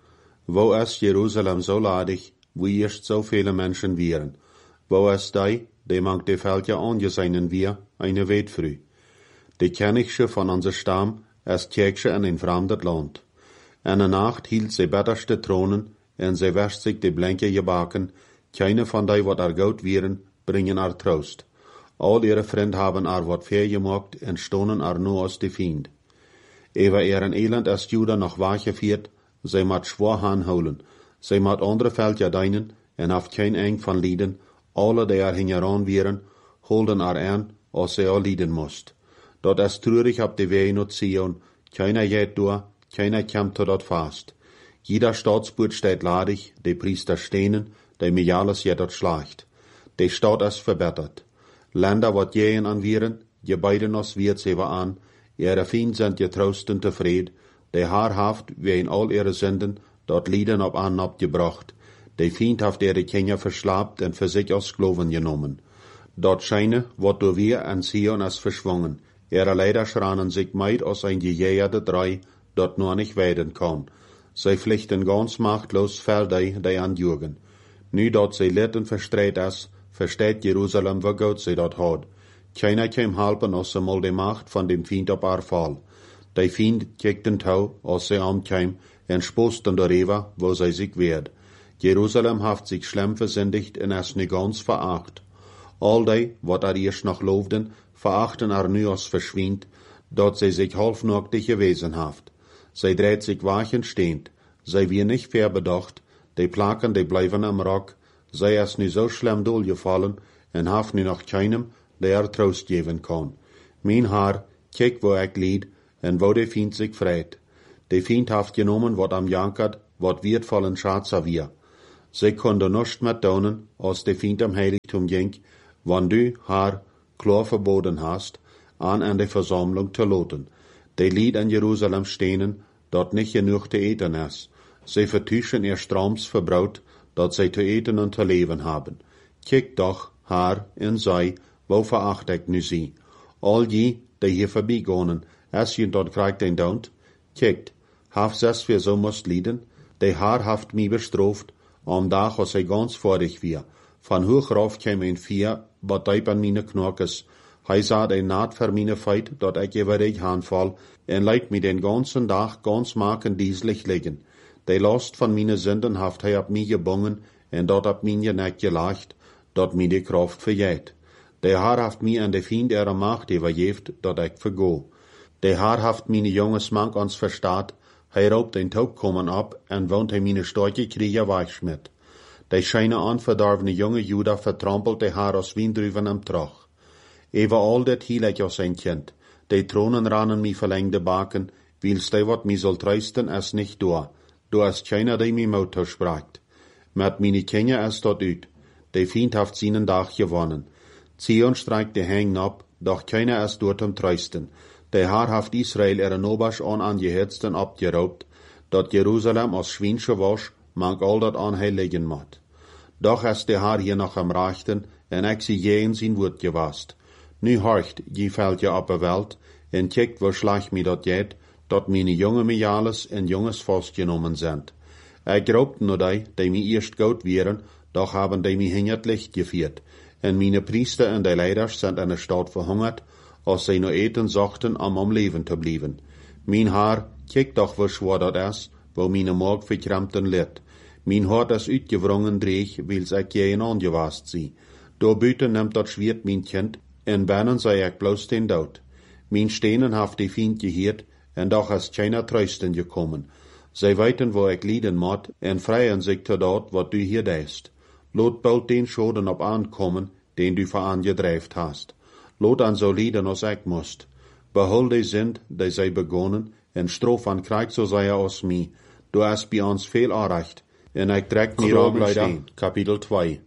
Wo is Jeruzalem so ladig, wo erst so viele Menschen wieren? Wo is die, die mag de Völker angesehen wir, eine Welt früh? De Königsche von unser Stamm ist Kirche in ein fremdes Land. En een nacht hield zij betterste tronen, en zij wäscht zich de blanke gebakken, keine van die wat er goud wieren, bringen er troost. Al ihre vriend haben er wat vergemaakt, en stonen er nu als de Fiend. Ewer ihren Elend ist Juda noch weggevierd, zij mat schwor aanhouden, zij mat andere Völker deinen, en haft kein eng van lieden, alle die er hingeran wieren, holden er aan, als zij al lieden moest. Dat is treurig op de wei naar Zion, keiner geht door, keiner kommt zu dort fast. Jeder Staatsburt steht ladig, die Priester stehnen, die Mijalis jedot schlacht. Die Stadt ist verbessert. Länder wat jehen an wieren, je beiden os wird sie an, ihre Feind sind getrost und tevreden, die haarhaft, wie in all ihre Sünden, dort Lieden ob an abgebracht, die Feind haft ihre Kinder verslabt und für sich als Sklaven genommen. Dort scheine, wat du wir an Zion as verschwungen, ihre Leider schranen sich meid aus ein gejäherte Drei, dort nur nicht weiden kann. Sie pflichten ganz machtlos für die, die anjürgen. Nu dort sie litten verstreht es, versteht Jerusalem, wo Gott sie dort hat. Keiner käm halpen, als sie mal die Macht von dem Feind auf ihr Fall. Die Feind kickten tau, als sie ankäm, en sposten darüber, wo sie sich wehrt. Jerusalem haft sich schlimm versündigt und es nicht ganz veracht. All die, wat er erst noch loofden, verachten er nu als verschwind, dort sie sich halfnachtig gewesen haft. Sie dreht sich wachend stehend, sie wir nicht verbedacht, die Plaken, die bleiben am Rock, sie ist nu so schlimm durchgefallen, en haft nu noch keinem, der er Trost geben kann. Mein Herr, kijk wo ich lied, en wo de Feind sich freit. De Feind haft genommen, wat am jankert, wat wertvollen Schatzer wir. Sie konnte nicht mehr tun, als de Feind am Heiligtum ging, wann du haar klar verboten hast, an an de Versammlung zu loten. De Lied an Jerusalem stehen, dort nicht genug zu eten ist. Sie vertuschen ihr Stroms verbraut, dort sie zu eten und zu leben haben. Kijk doch, haar en sei, wo veracht ik nu sie. All die, die hier vorbeigonen, als je dort krijgt een don't. Kijkt, haft es wir so musst lieden, de haar haft mi bestraft, am dag als hij ganz vorig wir. Van hoog rauf käme een vier, wat duip an mine Knorkes. Hij saht een naad voor mine feit, dat ik over ik aanval, en leidt mi den ganzen dag ganz maken dieselig liggen. De last van mine Sünden haft hij op mi gebongen, en dat op mine nek gelacht, dat mi de kraft verjeet. De haar haft mi an de Feind ihrer Macht überjeft, dat ik vergo. De haar haft mine jonges mank ons verstaat, hij roopt den Taub kommen ab, en woont hij mine storke Krieger weichschmidt. De scheine anverdorvene jonge Juda vertrampelt de haar als wiendruven am Trach. Ever al dat hiel ik als een kind, de tronen ranen mi verlengde baken, wils de wat mi soll trösten es nicht door, du hast keiner de mi Mauter spracht. Met mine Kinder es dort uit, de Feind haft seinen Dach gewonnen. Zion streikt de Hängen ab, doch keiner es dort um trösten. De haar haft Israel ihre Nobasch an angehetzten abgeraubt, dat Jerusalem als Schwinsche wasch, mank all dat anheiligen mat. Doch es de haar hier noch am Rechten, en ik sie je in zijn Wort gewast. Nu horcht, je fällt ja op de Welt, en kijkt wo schlag mi dat jet, dat mine jonge Mijales en jonges vastgenommen sind. Ik glaubte nur die, die mi eerst goud wären, doch haben die mi hingert Licht geführt, en mine Priester en die Leiders sind in der Stadt verhungert, als sie nur eten zochten, om am Leben te blijven. Mijn haar, kijk doch wo schwer dat is, wo mine Maag verkrampten lit. Mijn hart is uitgewrongen dreig, wils ik jeën angewast zie. Door buiten neemt dat schwert mijn kind, en binnen zei ik bloos den dood. Mijn stenen haft die Feind geheerd, en doch is keiner trösten gekommen. Zij weten wo ik lieden moet, en vrijen zich tot dat wat du hier deist. Lot bald den Schoden op aankommen, den du verangedrijft hast. Lot an so lieden als ik moest. Behol die Sünd, die zij begonnen, en strof an krijg so zij aus mi. Du hast bij ons veel aanrecht, en ik trek mir Rogleider, Kapitel zwei.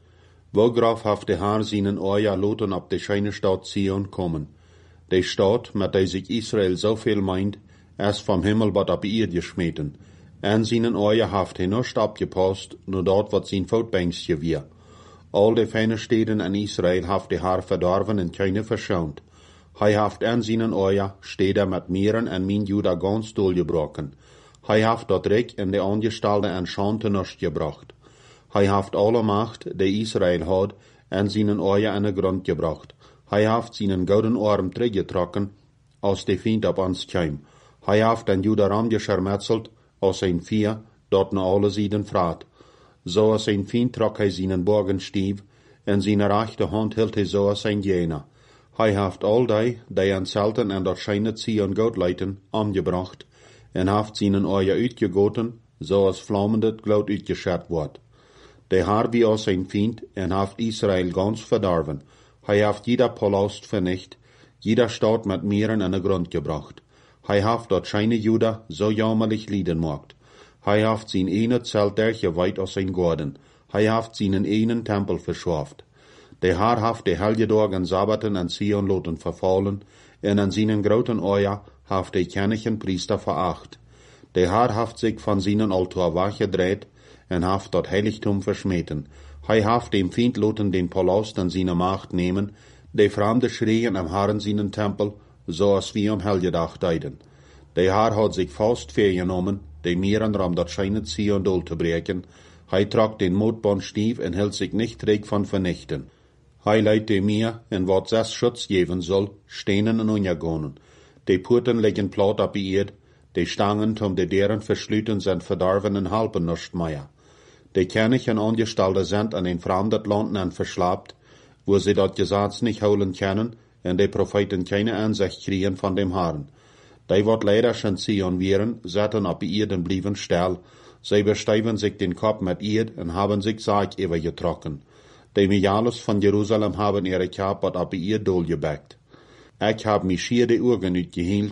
Wograuf haft de haar seinen Oja loten op de scheine Stadt Zion kommen. De Stadt, met die sich Israel so viel meint, es vom Himmel wat op ihr geschmeten. En seinen Oja haft hij nicht abgepasst, nur dort wat sein Voetbankje wir. Al de feine Städten in Israel haft de haar verdorven en keine verschont. Hij haft en seinen Oja Städte met Meeren en min Juda ganz doorgebrochen. Hij haft dat Reck en de Angestalten en Schante nicht gebracht. Hij haft alle Macht, die Israel had, en seinen Oja in de Grund gebracht. Hij haft seinen gouden Arm teruggetrokken, als de Feind op ons kwam. Hij haft den Judaram geschermetzelt, als zijn vier, dort na alle Sieden fraat. Zo als zijn Feind trok hij seinen Borgenstief, en seine rechte Hand hield hij zo als zijn Jener. Hij haft al die, die aan Zelten en dat scheine Zion Gott leiten, omgebracht, en haft seinen Oja uitgegoten, zo als vlammend gloed uitgeschert wordt. De haar wie als zijn Feind, en haft Israel ganz verdorven. Hij haft jeder Palast vernicht, jeder Stadt met Meeren in de Grund gebracht. Hij haft dat scheine Juda so jammerlich lieden mocht. Hij haft zijn ene Zelt dergeweit aus zijn Gorden. Hij haft seinen enen Tempel verschaft. De haar haft de helgedagen Sabbaten en Zion loten verfallen, en an seinen groten Oja haft de kennigen Priester veracht. De haar haft sich van seinen Altar weggedreht, en haft dat Heiligtum verschmeten. Hij haft dem Feind loten den Palast an seine Macht nehmen, de Fremde schreien am Herren seinen Tempel, so als wie am Helgedag deiden. De haar had sich fast vergenommen, de Meeren ram dat scheine Zion dol te breken. Hij trok den Motbandstief en hield sich nicht träg van vernichten. Hij leidt de Meer, en wat zes Schutz geven soll, stenen en unjagonen. De Purten liggen plat op die Erd, de Stangen tom de deren verschluten zijn verdorven en halpen nicht mehr. De Kennigen Angestellte sind an den fremden Landen en verslapt, wo sie dat Gesetz nicht holen können, en de Propheten keine Ansicht kriegen von dem Herrn. Die wat leider schon Zion wären, setten op die Erden blieben still, sie besteiven sich den Kopf mit Erd en haben sich Sarg übergetrocken. Die Mijales von Jerusalem haben ihre Kopf wat op die Erd dolgebackt. Ich hab mich schier die Augen uitgehield,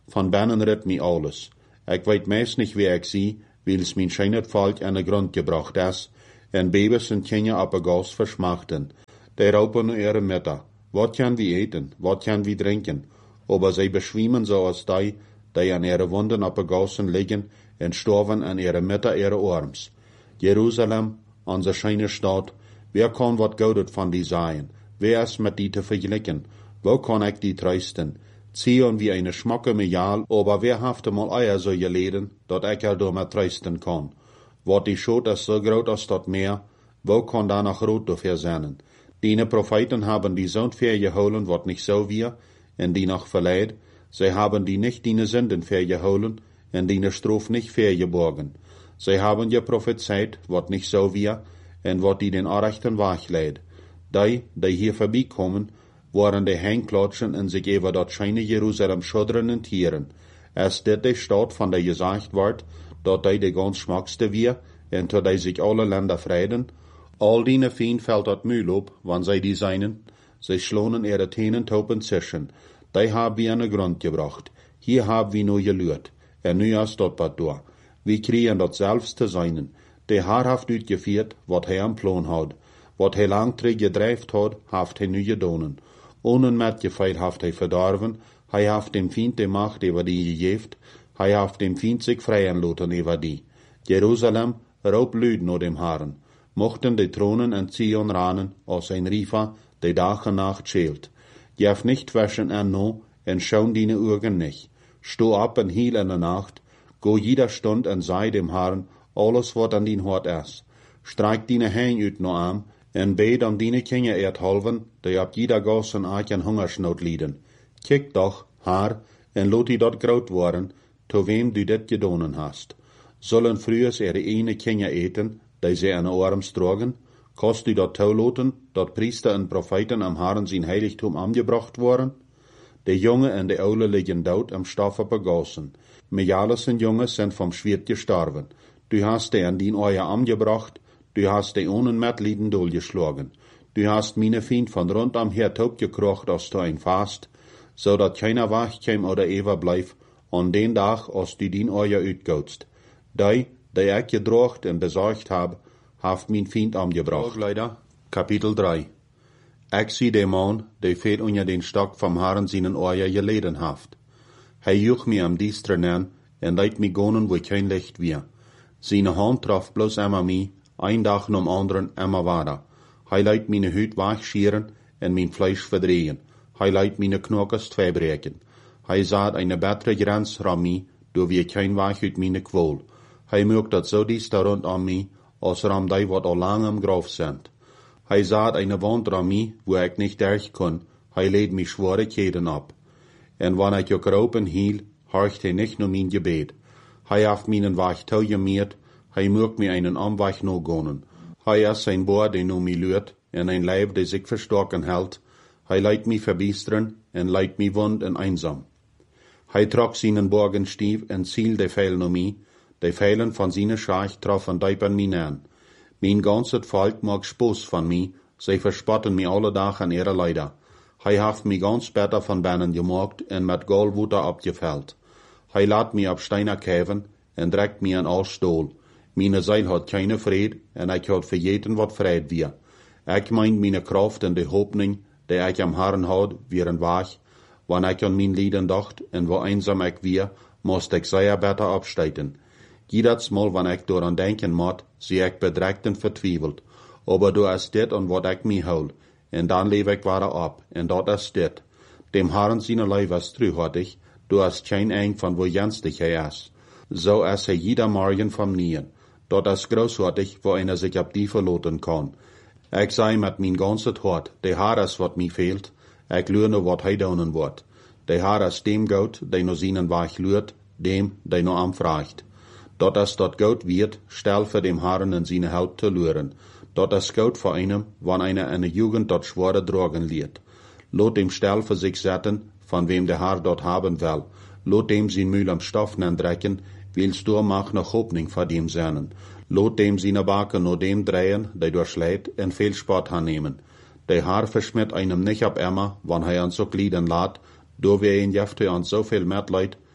van binnen rit me alles. Ik weet meest niet wie ik zie, wils mijn schijnet volk aan de grond gebracht is, en babes en kinderen op een gas versmachten. Die roepen nu ihre Mütter, wat kan we eten, wat kan we drinken, aber zij beschwimmen zoals die, die aan ihre wonden op een gassen liggen en sterven aan ihre Mütter ihre arms. Jeruzalem, onze schöne Stadt, wer kann wat Goudet van die zijn? Wer is met die te vergelijken? Wo kan ik die trösten? Ziehen wie eine schmacke Mejal, aber wer hafte mal eier so geleden, dat ik er door met trösten kan? Wat die Schuld is so groot als dat Meer, wo kan da noch rot dafür sein? Die Propheten haben die Sohn vergeholen, wat nicht so wir, en die noch verleid, sie haben die nicht die Sünden vergeholen, en die Strof nicht vergeborgen. Sie haben je prophezeit, wat nicht so wir, en wat die den Arrechten wachleid. Die, die hier vorbeikommen, waren die Hengklatschen en sich über dat scheine Jerusalem schuddern en tieren. Es dit die Stadt von der gesagt ward, dat die de ganz schmackste wir, en tot die sich alle Länder freiden. All die Fien fällt dat Mühl op, wann sie die seinen, sie schlonen ihre Tenen topen zischen. Die haben wir an den Grund gebracht. Hier haben wir nur gelürt. En nu is dat wat door. Wir kriegen dat selbst te seinen. Die Haar haft uitgevierd, wat hij am Plan had. Wat hij lang terug gedrijft had, haft hij nu gedonen. Ohne met geveil haft hij verdorven, hij haft dem Feind de Macht über die gegeven, hij haft dem Feind sich freien laten über die. Jerusalem, roep luid naar dem Haaren. Mochten de Thronen en Zion ranen, als ein Rifa, de Dag en Nacht scheelt. Jef nicht waschen en no, en schauen die Augen nicht. Sto ab en hiel in der Nacht, go jeder Stund en sei dem Herrn alles wat an din Hort is. Streik dine Hein uit no aan, en bed om dine Kinder erdhalven, die op jeder Gas en Eich en Hungersnood lieden. Kijk doch, haar, en lot die dat groot worden, to wem du dit gedonen hast. Zullen frühers ihre ene Kinder eten, die sie an Arms drogen? Kost du dat toeloten, dat Priester en Propheten am Herrn zijn Heiligtum angebracht worden? De Junge en de Oude liggen dood am Stoff op Gassen. Mejales en Junge sind vom Schwert gestorben. Du hast die an dien Euer angebracht, du hast die ohnen Metlieden durchgeschlagen. Du hast meine Feind von rund am her taub gekrocht, als du ein Fast, so dat keiner wach käm oder ever bleif, an den Tag, als du dien Euer uitgootst. Die, die ich gedrocht en besorgt hab, haft mein Feind angebracht. Leider, Kapitel drei. Ich zie de man, die veel onder den Stock vom Herrn seinen Euer geleden haft. Hij juch mi am diesteren an, en leit mi gonen, wo kein Licht wir. Seine Hand traf bloß immer mi, ein Tag nom anderen immer weiter. Hij leit meine Hüt wachschieren en mein Fleisch verdrehen. Hij leit meine Knockers tweebreken. Hij saat eine bessere Grenz ram mi, do wie kein Wach uit meine Quol. Hij mögt dat so dies da rund an mi, als ram die wat al lang am Graf sind. Hij saat eine Wand ram mi, wo ik nicht durch kon. Hij leed mi Schwierigkeiten ab. En wann ik ook ropen hiel, horcht hij nicht nur mein Gebet. Hij haft meinen Wach toegemiert, hij mögt mi einen Amwach no gonen. Hij is sein Boer, die no mi lürt, en ein Leib, die sich verstorken hält. Hij leidt mi verbiesteren, en leidt mi wund en einsam. Hij trok seinen Borgenstief en ziel de Pfeil no mi, de Pfeilen von seine Schach troffen deipen mi an. Mein ganzes Volk mag Spaß von mi, sie verspotten mi alle Tag an ihre Leider. Hij haft mi ganz beter von Bennen gemacht en met Goldwuter abgefällt. Hij laat mi op Steiner käven en dreckt mi an all Stohl. Meine Seil hat keine Fried en ik had vergeten wat Fried wir. Ik meint meine Kraft en de Hoffnung, die ik am Herrn had, wieren wach. Wann ik an mein Lieden dacht en wo einsam ik wir, moest ik sehr beter absteiten. Jedes Mal, wann ik daran denken moet, zie ik bedrekt en vertwijfeld. Aber du is dit an wat ik mi hou. En dan leef ik weer op, en dat is dit. Dem Herrn seine Leib is truhartig, du hast kein eng van wo jenstig hij is. So is hij jeder Morgen vom Nien. Dat is großartig, wo einer sich ab die verloten kann. Ik sei met mijn ganzes Hart, de Herr is wat mi fehlt, ik lure nur wat hij donen wordt. De Herr is dem Gott, die no seinen Wach lürt, dem, die no anfragt. Dat is dat Gott wird, stel für dem Herrn in seine Help te luren. Dat is Gott für einem, wann einer in der Jugend dat schwere Drogen liert. Lot dem Stel für sich setzen, von wem der Herr dort haben will. Lot dem sein Mühl am Stoff drecken, willst du mach noch Hoffnung vor dem seinen. Lot dem seine Backe nur dem drehen, der durchschlägt, en viel Sport annehmen. Der Herr verschmiert einem nicht ab immer, wann er an so gliedern lädt, do wir ihn jefte an so viel Mitleid,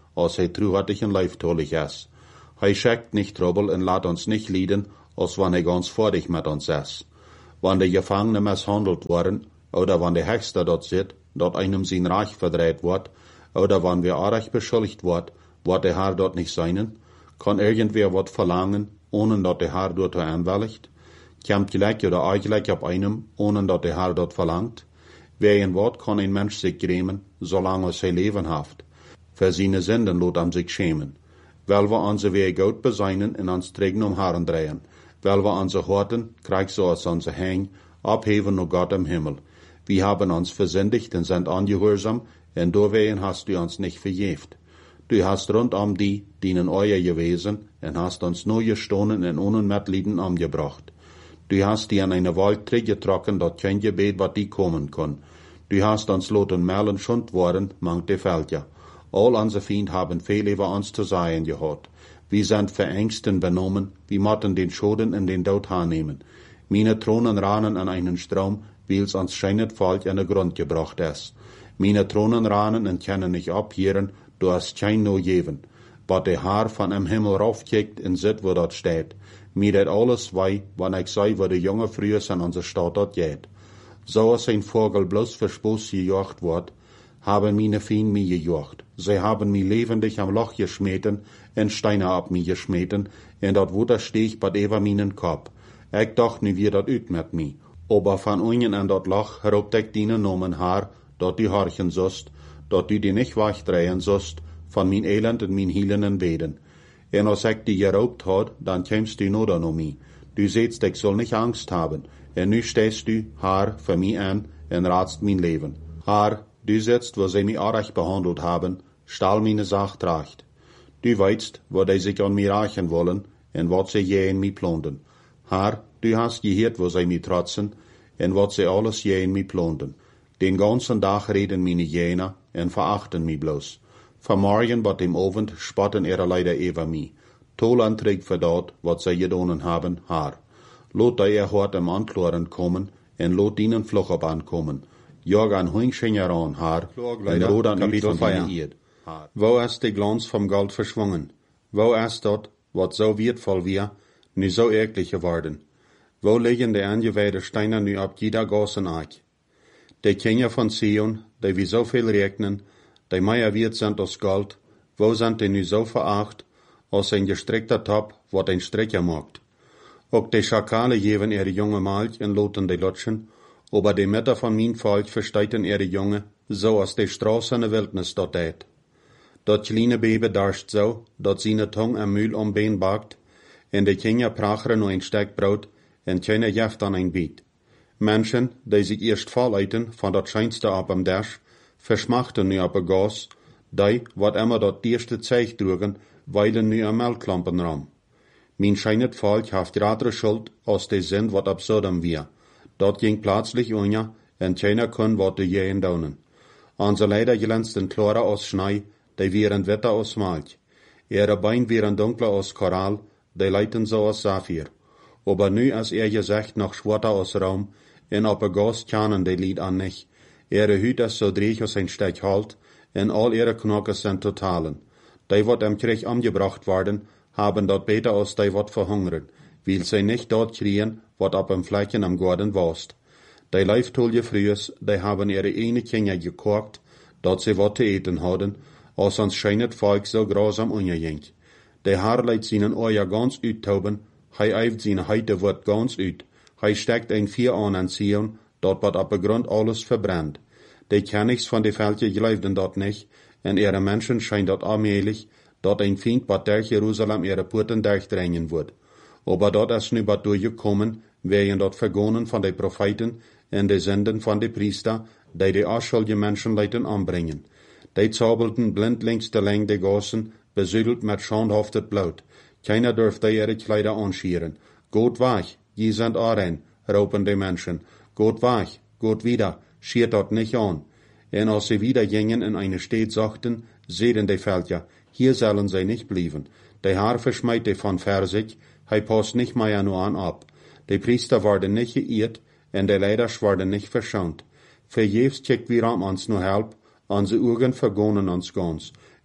als hij truhartig en leiftolig is. Hij schickt nicht Trouble en laat ons nicht lieden, als wanneer hij ganz voordig met ons is. Wanneer de Gefangenen mishandeld worden, oder wanneer de Hechster dort zit, dat einem zijn Reich verdreht wordt, oder wanneer wir arg beschuldigt wordt, wat de Herr dort nicht seinen, kann irgendwer wat verlangen, ohne dat de Herr dort aanwilligt? Kommt gleich oder eigentlich op einem, ohne dat de Herr dort verlangt? Wer ein Wort kann ein Mensch sich grämen, solange er sein Leben haft. Für seine Sünden lot am sich schämen. Weil wir unsere Wege gut beseinen und uns trägen um Herren drehen. Weil wir unsere Horten, krieg so als unser Häng, abheben nur Gott im Himmel. Wir haben uns versündigt und sind angehorsam, und deswegen hast du uns nicht verjeft. Du hast rund um die, die in euer gewesen, und hast uns nur gestohlen und ohne Mitleiden umgebracht. Du hast die an eine Wald zurückgetrocken, dort kein Gebet, wat die kommen kann. Du hast uns loten melden schund worden, mangt de Felja. All unsere Feind haben viel über uns zu sagen gehört. Wir sind verängsten benommen, wir motten den Schoden in den Tod annehmen. Meine Thronen ranen an einen Strom, weil's uns scheinet Volk in den Grund gebracht ist. Meine Thronen ranen und können nicht abhören, du hast kein no geben. Wat der Haar von am Himmel raufkickt und sit, wo dort steht. Mir dat alles wei, wann ich sei, wo der junge früher an unserer Stadt dort geht. So als ein Vogel bloß für Spaß gejocht wird, haben meine Fien mir gejocht. Sie haben mir lebendig am Loch geschmeten und Steine ab mir geschmeten, und dort wo da steh ich bad über meinen Kopf. Ich dacht nie wie dat üt mit mi. Aber von unten an dort Loch robt ich dine Nomen Haar, dort die horchen sost, dort die die nicht wachdrehen sost, von min Elend und min hielenden Beden. En als ich die geraubt hat, dann kämst du nur noch mi. Du sehtst, ich soll nicht Angst haben. En nu stehst du, Haar, für mi an, en ratst mein Leben. Haar, du sitzt, wo sie mich arg behandelt haben, stahl meine Sach tracht. Du weißt, wo die sich an mir rächen wollen, en wat sie je in mi plonden. Haar, du hast gehört, wo sie mi trotzen, en wat sie alles je in mi plonden. Den ganzen Tag reden meine jener, en verachten mi bloß. Vanmorgen bot dem Abend spotten ihre leider über mi. Tolan trägt für dort, wat sie gedonen haben, Haar. Lot da ihr hort am Ankloren kommen, en lot ihnen Fluch ab ankommen. Jag an Hüngschenger an, Haar, en rot an üt von deine Eid. Wo ist der Glanz vom Gold verschwungen? Wo ist dort, wat so wertvoll wir, nu so ärglich geworden? Wo liegen die angeweide Steine nu ab jeder Gassen Eich? Die Kinder von Zion, die wie so viel regnen, die mehr wert sind als Gold, wo sind die nu so veracht, als ein gestreckter Top, wat ein Strecker macht? Auch die Schakale geben ihre junge Malch und loten die Lutschen, aber die Mütter von mein Volk versteiten ihre Junge, so als die Straße in der Wildnis dort ät. Dat kleine Baby darscht so, dat seine Tung am Mühl um Bein bakt, en die Kinder pracheren nur ein Stück Brot, en keine Jaft an ein Biet. Menschen, die sich erst vorleiten von dat Scheinste ab am Dash, verschmachten nu ab a Gas, die, wat immer dat erste Zeich trugen, weilen nu am Melkklampen ram. Min scheinet Volk haft gratre Schuld, als die sind, wat ab Sodom wir. Dat ging plötzlich unja, en keiner kun wat de jähen daunen. Anse leider glänzten klarer aus Schnee, die wären wetter aus Malch. Ihre Bein wären dunkler aus Korall, die leiten so aus Saphir. Aber nu als er gesagt noch schwarzer aus Raum, en op a Gas kanen die Lied an nicht. Ihre Hüt ist so dreich aus ein Stück Halt, en all ihre Knochen sind totalen. Die wat am Krieg umgebracht worden, haben dort beter aus die wat verhungern, weil sie nicht dort kriegen, wat ab am Flecken am Garten warst. Die Leiftolje frühs, die haben ihre eine Kinder gekocht, dort sie wat zu eten hadden, als uns scheinet Volk so grausam ungejink. Die Haar leit seinen Eier ganz uttauben, hei eift seine Heite wird ganz ut, hei steckt ein Vier an an Zion, dort wat ab Grund alles verbrennt. Die Kennigs von die Völker gleifden dort nicht, en ihre Menschen scheint dort allmählich, dort ein Feind bad der Jerusalem ihre Porten durchdrängen wird. Aber dort ist nu bad durchgekommen, werden dort vergonnen von den Propheten en die Sünden von den Priester, die die unschuldige Menschenleuten anbringen. Die zaubelten blindlings de Länge der Gassen, besüdelt mit schandhaftet Blut. Keiner dürfte ihre Kleider anschieren. Geht weg, je sind Arein, raupen die Menschen. Geht weg, geht wieder, schiert dort nicht an. Und als sie wieder gingen in eine Stadt sagten, sehen die Völker, hier sollen sie nicht bleiben. Der Herr verschmeit die von Versich, hei passt nicht mehr nur an ab. Die Priester werden nicht geirrt, und die Leider werden nicht verschont. Verjährs checkt wir am uns nur Help, unsere Augen vergonnen uns ganz.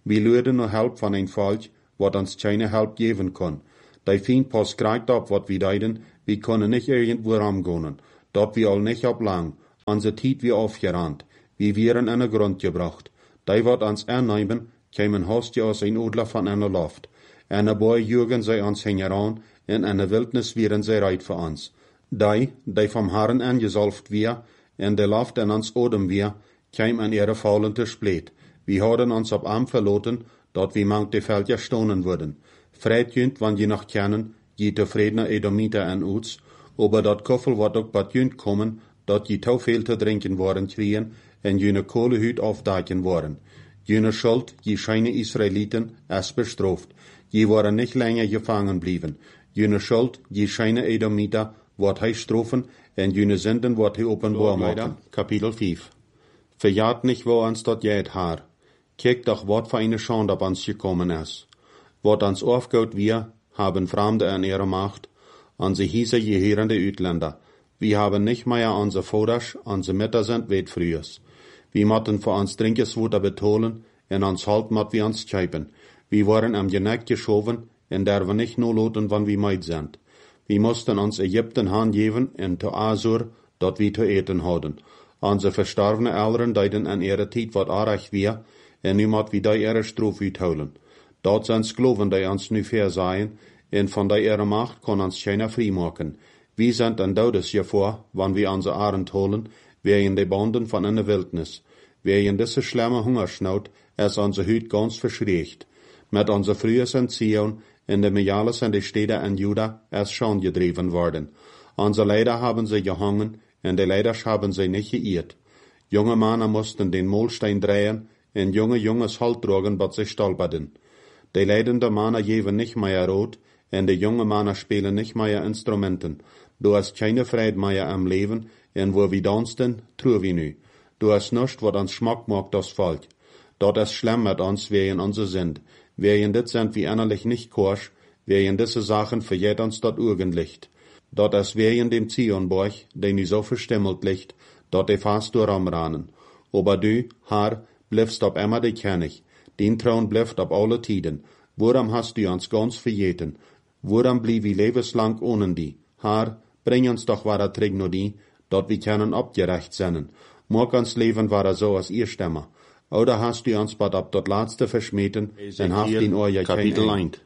wie luiden no help van een volk, wat ons keine help geven kon. Die Feind pas krijgt op wat we deiden, we kunnen nicht irgendwo ramgonen, dat we al nicht op lang, onze tijd wie aufgerannt, wie wären in de grond gebracht. Die wat ons aannemen, kämen hostje aus een odler van een loft, en de boy jugen zij ons hingeran, en in de wildnis wären zij reit voor ons. Die, die vom Herren angezalft wir, en de loft in ons odem wir, käm an ihre Faulen te spleet. We hadden ons op arm verloten, dat we mank de velden stonen worden. Vreedjunt, wann je nog kennen, je tevredener Edomiter en Uts, aber dat koffel wat ook bat junt kommen, dat je te veel te drinken worden kriegen, en jene kohlehut afdaken worden. Jene schuld, je scheine Israeliten, es bestraft. Je waren nicht länger gefangen blieben. Jene schuld, je scheine Edomiter, wat hij strafen, en jene Sünden wat hij openbaar maken. Kapitel vijf. Verjaat nicht, wo ons dat jeet haar. Kijk doch, wat für eine Schande op ons gekommen is. Wat ons aufgeht wir, haben Fremde in ihrer Macht, onze hiese gehörende Utländer. Wir haben nicht mehr onze Voders, onze Mütter sind weit frühers. Wir motten für uns Trinkeswuter betonen, en ons halt mot wir uns scheipen. Wir waren am Geneck geschoven, en der wir nicht nur loten, wann wir meid sind. Wir mussten uns Ägypten handgeben, en to Asur, dort wir zu eten hadden. Onze verstorbene Eltern deiden an ihre Tijd wat aardig wir, en nu mot wir die ihre Strof uithouden. Dat zijn geloven die ons nu verzeien, en van die ihre Macht kon ons keiner frei maken. Wir sind an Dodes hiervor, wann wir onze Arend holen, wegen de Banden van in de Wildnis. Wegen diese schlimme Hungersnood is onze Hüt ganz verschriegt. Met onze Frühes in Zion, in de Mijales en de Städte in Juda, is schon gedreven worden. Onze Leider haben sie gehangen, en de Leiders haben sie nicht geirrt. Junge Männer mussten den Molstein drehen, en junge Junges Halt tragen, wat sie stolperten. De leidende Männer geven nicht mehr rot, en de junge Männer spielen nicht mehr Instrumenten. Du hast keine Freude mehr am Leben, en wo wir dansten, true wir nu. Du hast nichts, wat uns Schmack macht, das Volk. Dort ist schlimm mit uns, wegen unser sind. Wegen dit sind wir innerlich nicht korsch, wegen diese Sachen verjährt uns dort Urgenlicht. Dort ist wegen dem Zionborg, den du so verstimmelt liegt, dort de fast durchamranen. Aber du, Herr, bliffst ob immer de König, den Thron blifft ob alle Tiden. Woran hast du uns ganz verjeten? Woran blieb wir lebenslang ohne die? Herr, bring uns doch wahre Trig nur die, dort wir können abgerecht sein. Mag uns Leben wahre so als ihr Stemmer. Oder hast du uns bad ab dort Letzte verschmeten, en haft in euer Kapitel eins.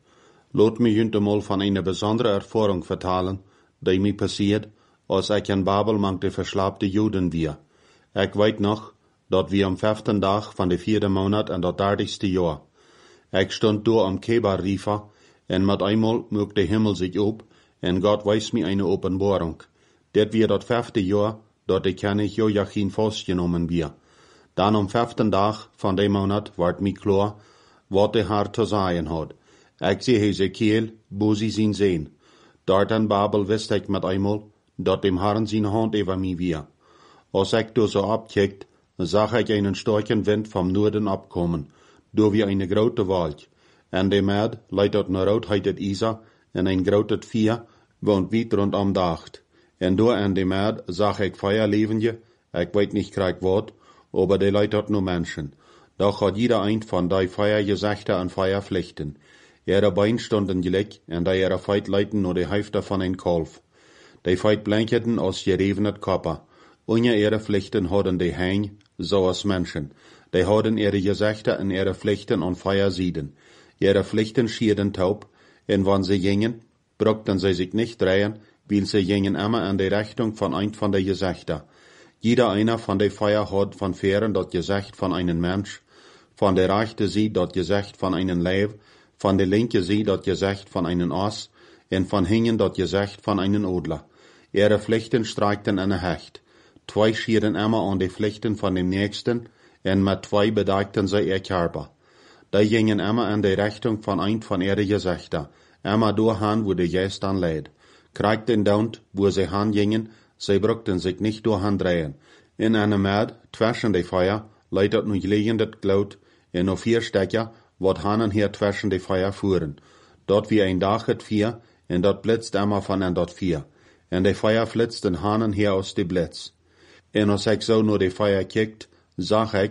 Laat me junt mal van eine besondere Erfahrung vertalen, die mir passiert, als ich in Babel mang de verslaapte Juden wir. Ich weet noch, dat wir am vijften Tag van de vierde Monat en dat dertigste Jahr. Ich stond door am Kebar Rifa, en met einmal mögt de Himmel sich op, en Gott weist mir eine Openbarung. Det wir dat vijfte Jahr, dat de König Joachim festgenommen wir. Dann am vijften Tag van de Monat ward mi klar, wat de Herr te sagen hat. Ich sehe Hesekiel, wo sie ihn sehen. Dort in Babel wist ich mit einmal, dat dem Herrn seine Hand über mich wir. Als ich da so abkickt, sah ich einen starken Wind vom Norden abkommen, do wie eine grote Wald. En de Merd leitet naar roodheid het Isa, en een groot Vier woont weit rondom dacht. En door en de Merd zag ik Feuerlevende, ich weet nicht krieg wat, aber de leitet nur Menschen. Doch hat jeder ein von die Feuergesächte an Feuerpflichten. Ihre Beine stunden gleich, en die ihre Feit leiten nur die Hälfte von ein Kalf. Die Feit blanketen aus gerevenet Kopper. Ohne ihre Pflichten hadden die Hein, so als Menschen. Die hadden ihre Gesächte en ihre Pflichten an Feuer sieden. Ihre Pflichten schierden taub, en wann sie gingen, brauchten sie sich nicht drehen, weil sie gingen immer in die Richtung von ein von der Gesächter. Jeder einer von der Feuer hat von Fähren das Gesächt von einem Mensch, von der rechten Seite das Gesächt von einem Leib, von der linken Seite das Gesächt von einem Ass, en von hinten das Gesächt von einem Odler. Ihre Pflichten streikten in der Hecht. Zwei schieren immer an die Pflichten von dem Nächsten, en mit zwei bedeckten sie ihr Körper. Die gingen immer in die Richtung von ein von ihre Gesächter, immer durchhan, wo der Geist dann lädt. Kriegten daunt, wo sie hingingen, sie brauchten sich nicht durchhan drehen. In einem Merd, zwischen die Feuer, leitet nu liegendet Glaut, en noch vier Stecker, wat hanen hier zwischen die Feuer fuhren. Dort wie ein Dach het vier, en dort blitzt immer von en dort vier. En die Feuer flitzten hanen hier aus die Blitz. En als ich so nur die Feuer kickt, sag ich,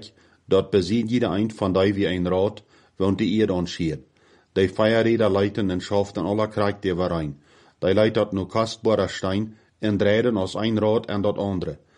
Dort besiegt jeder ein von die wie ein Rad, wohnt die Erde anschiert. Die Feierräder leiten und schaften aller Krieg der rein. Die leitet nur kostbarer Stein und drehen aus ein Rad an das andere.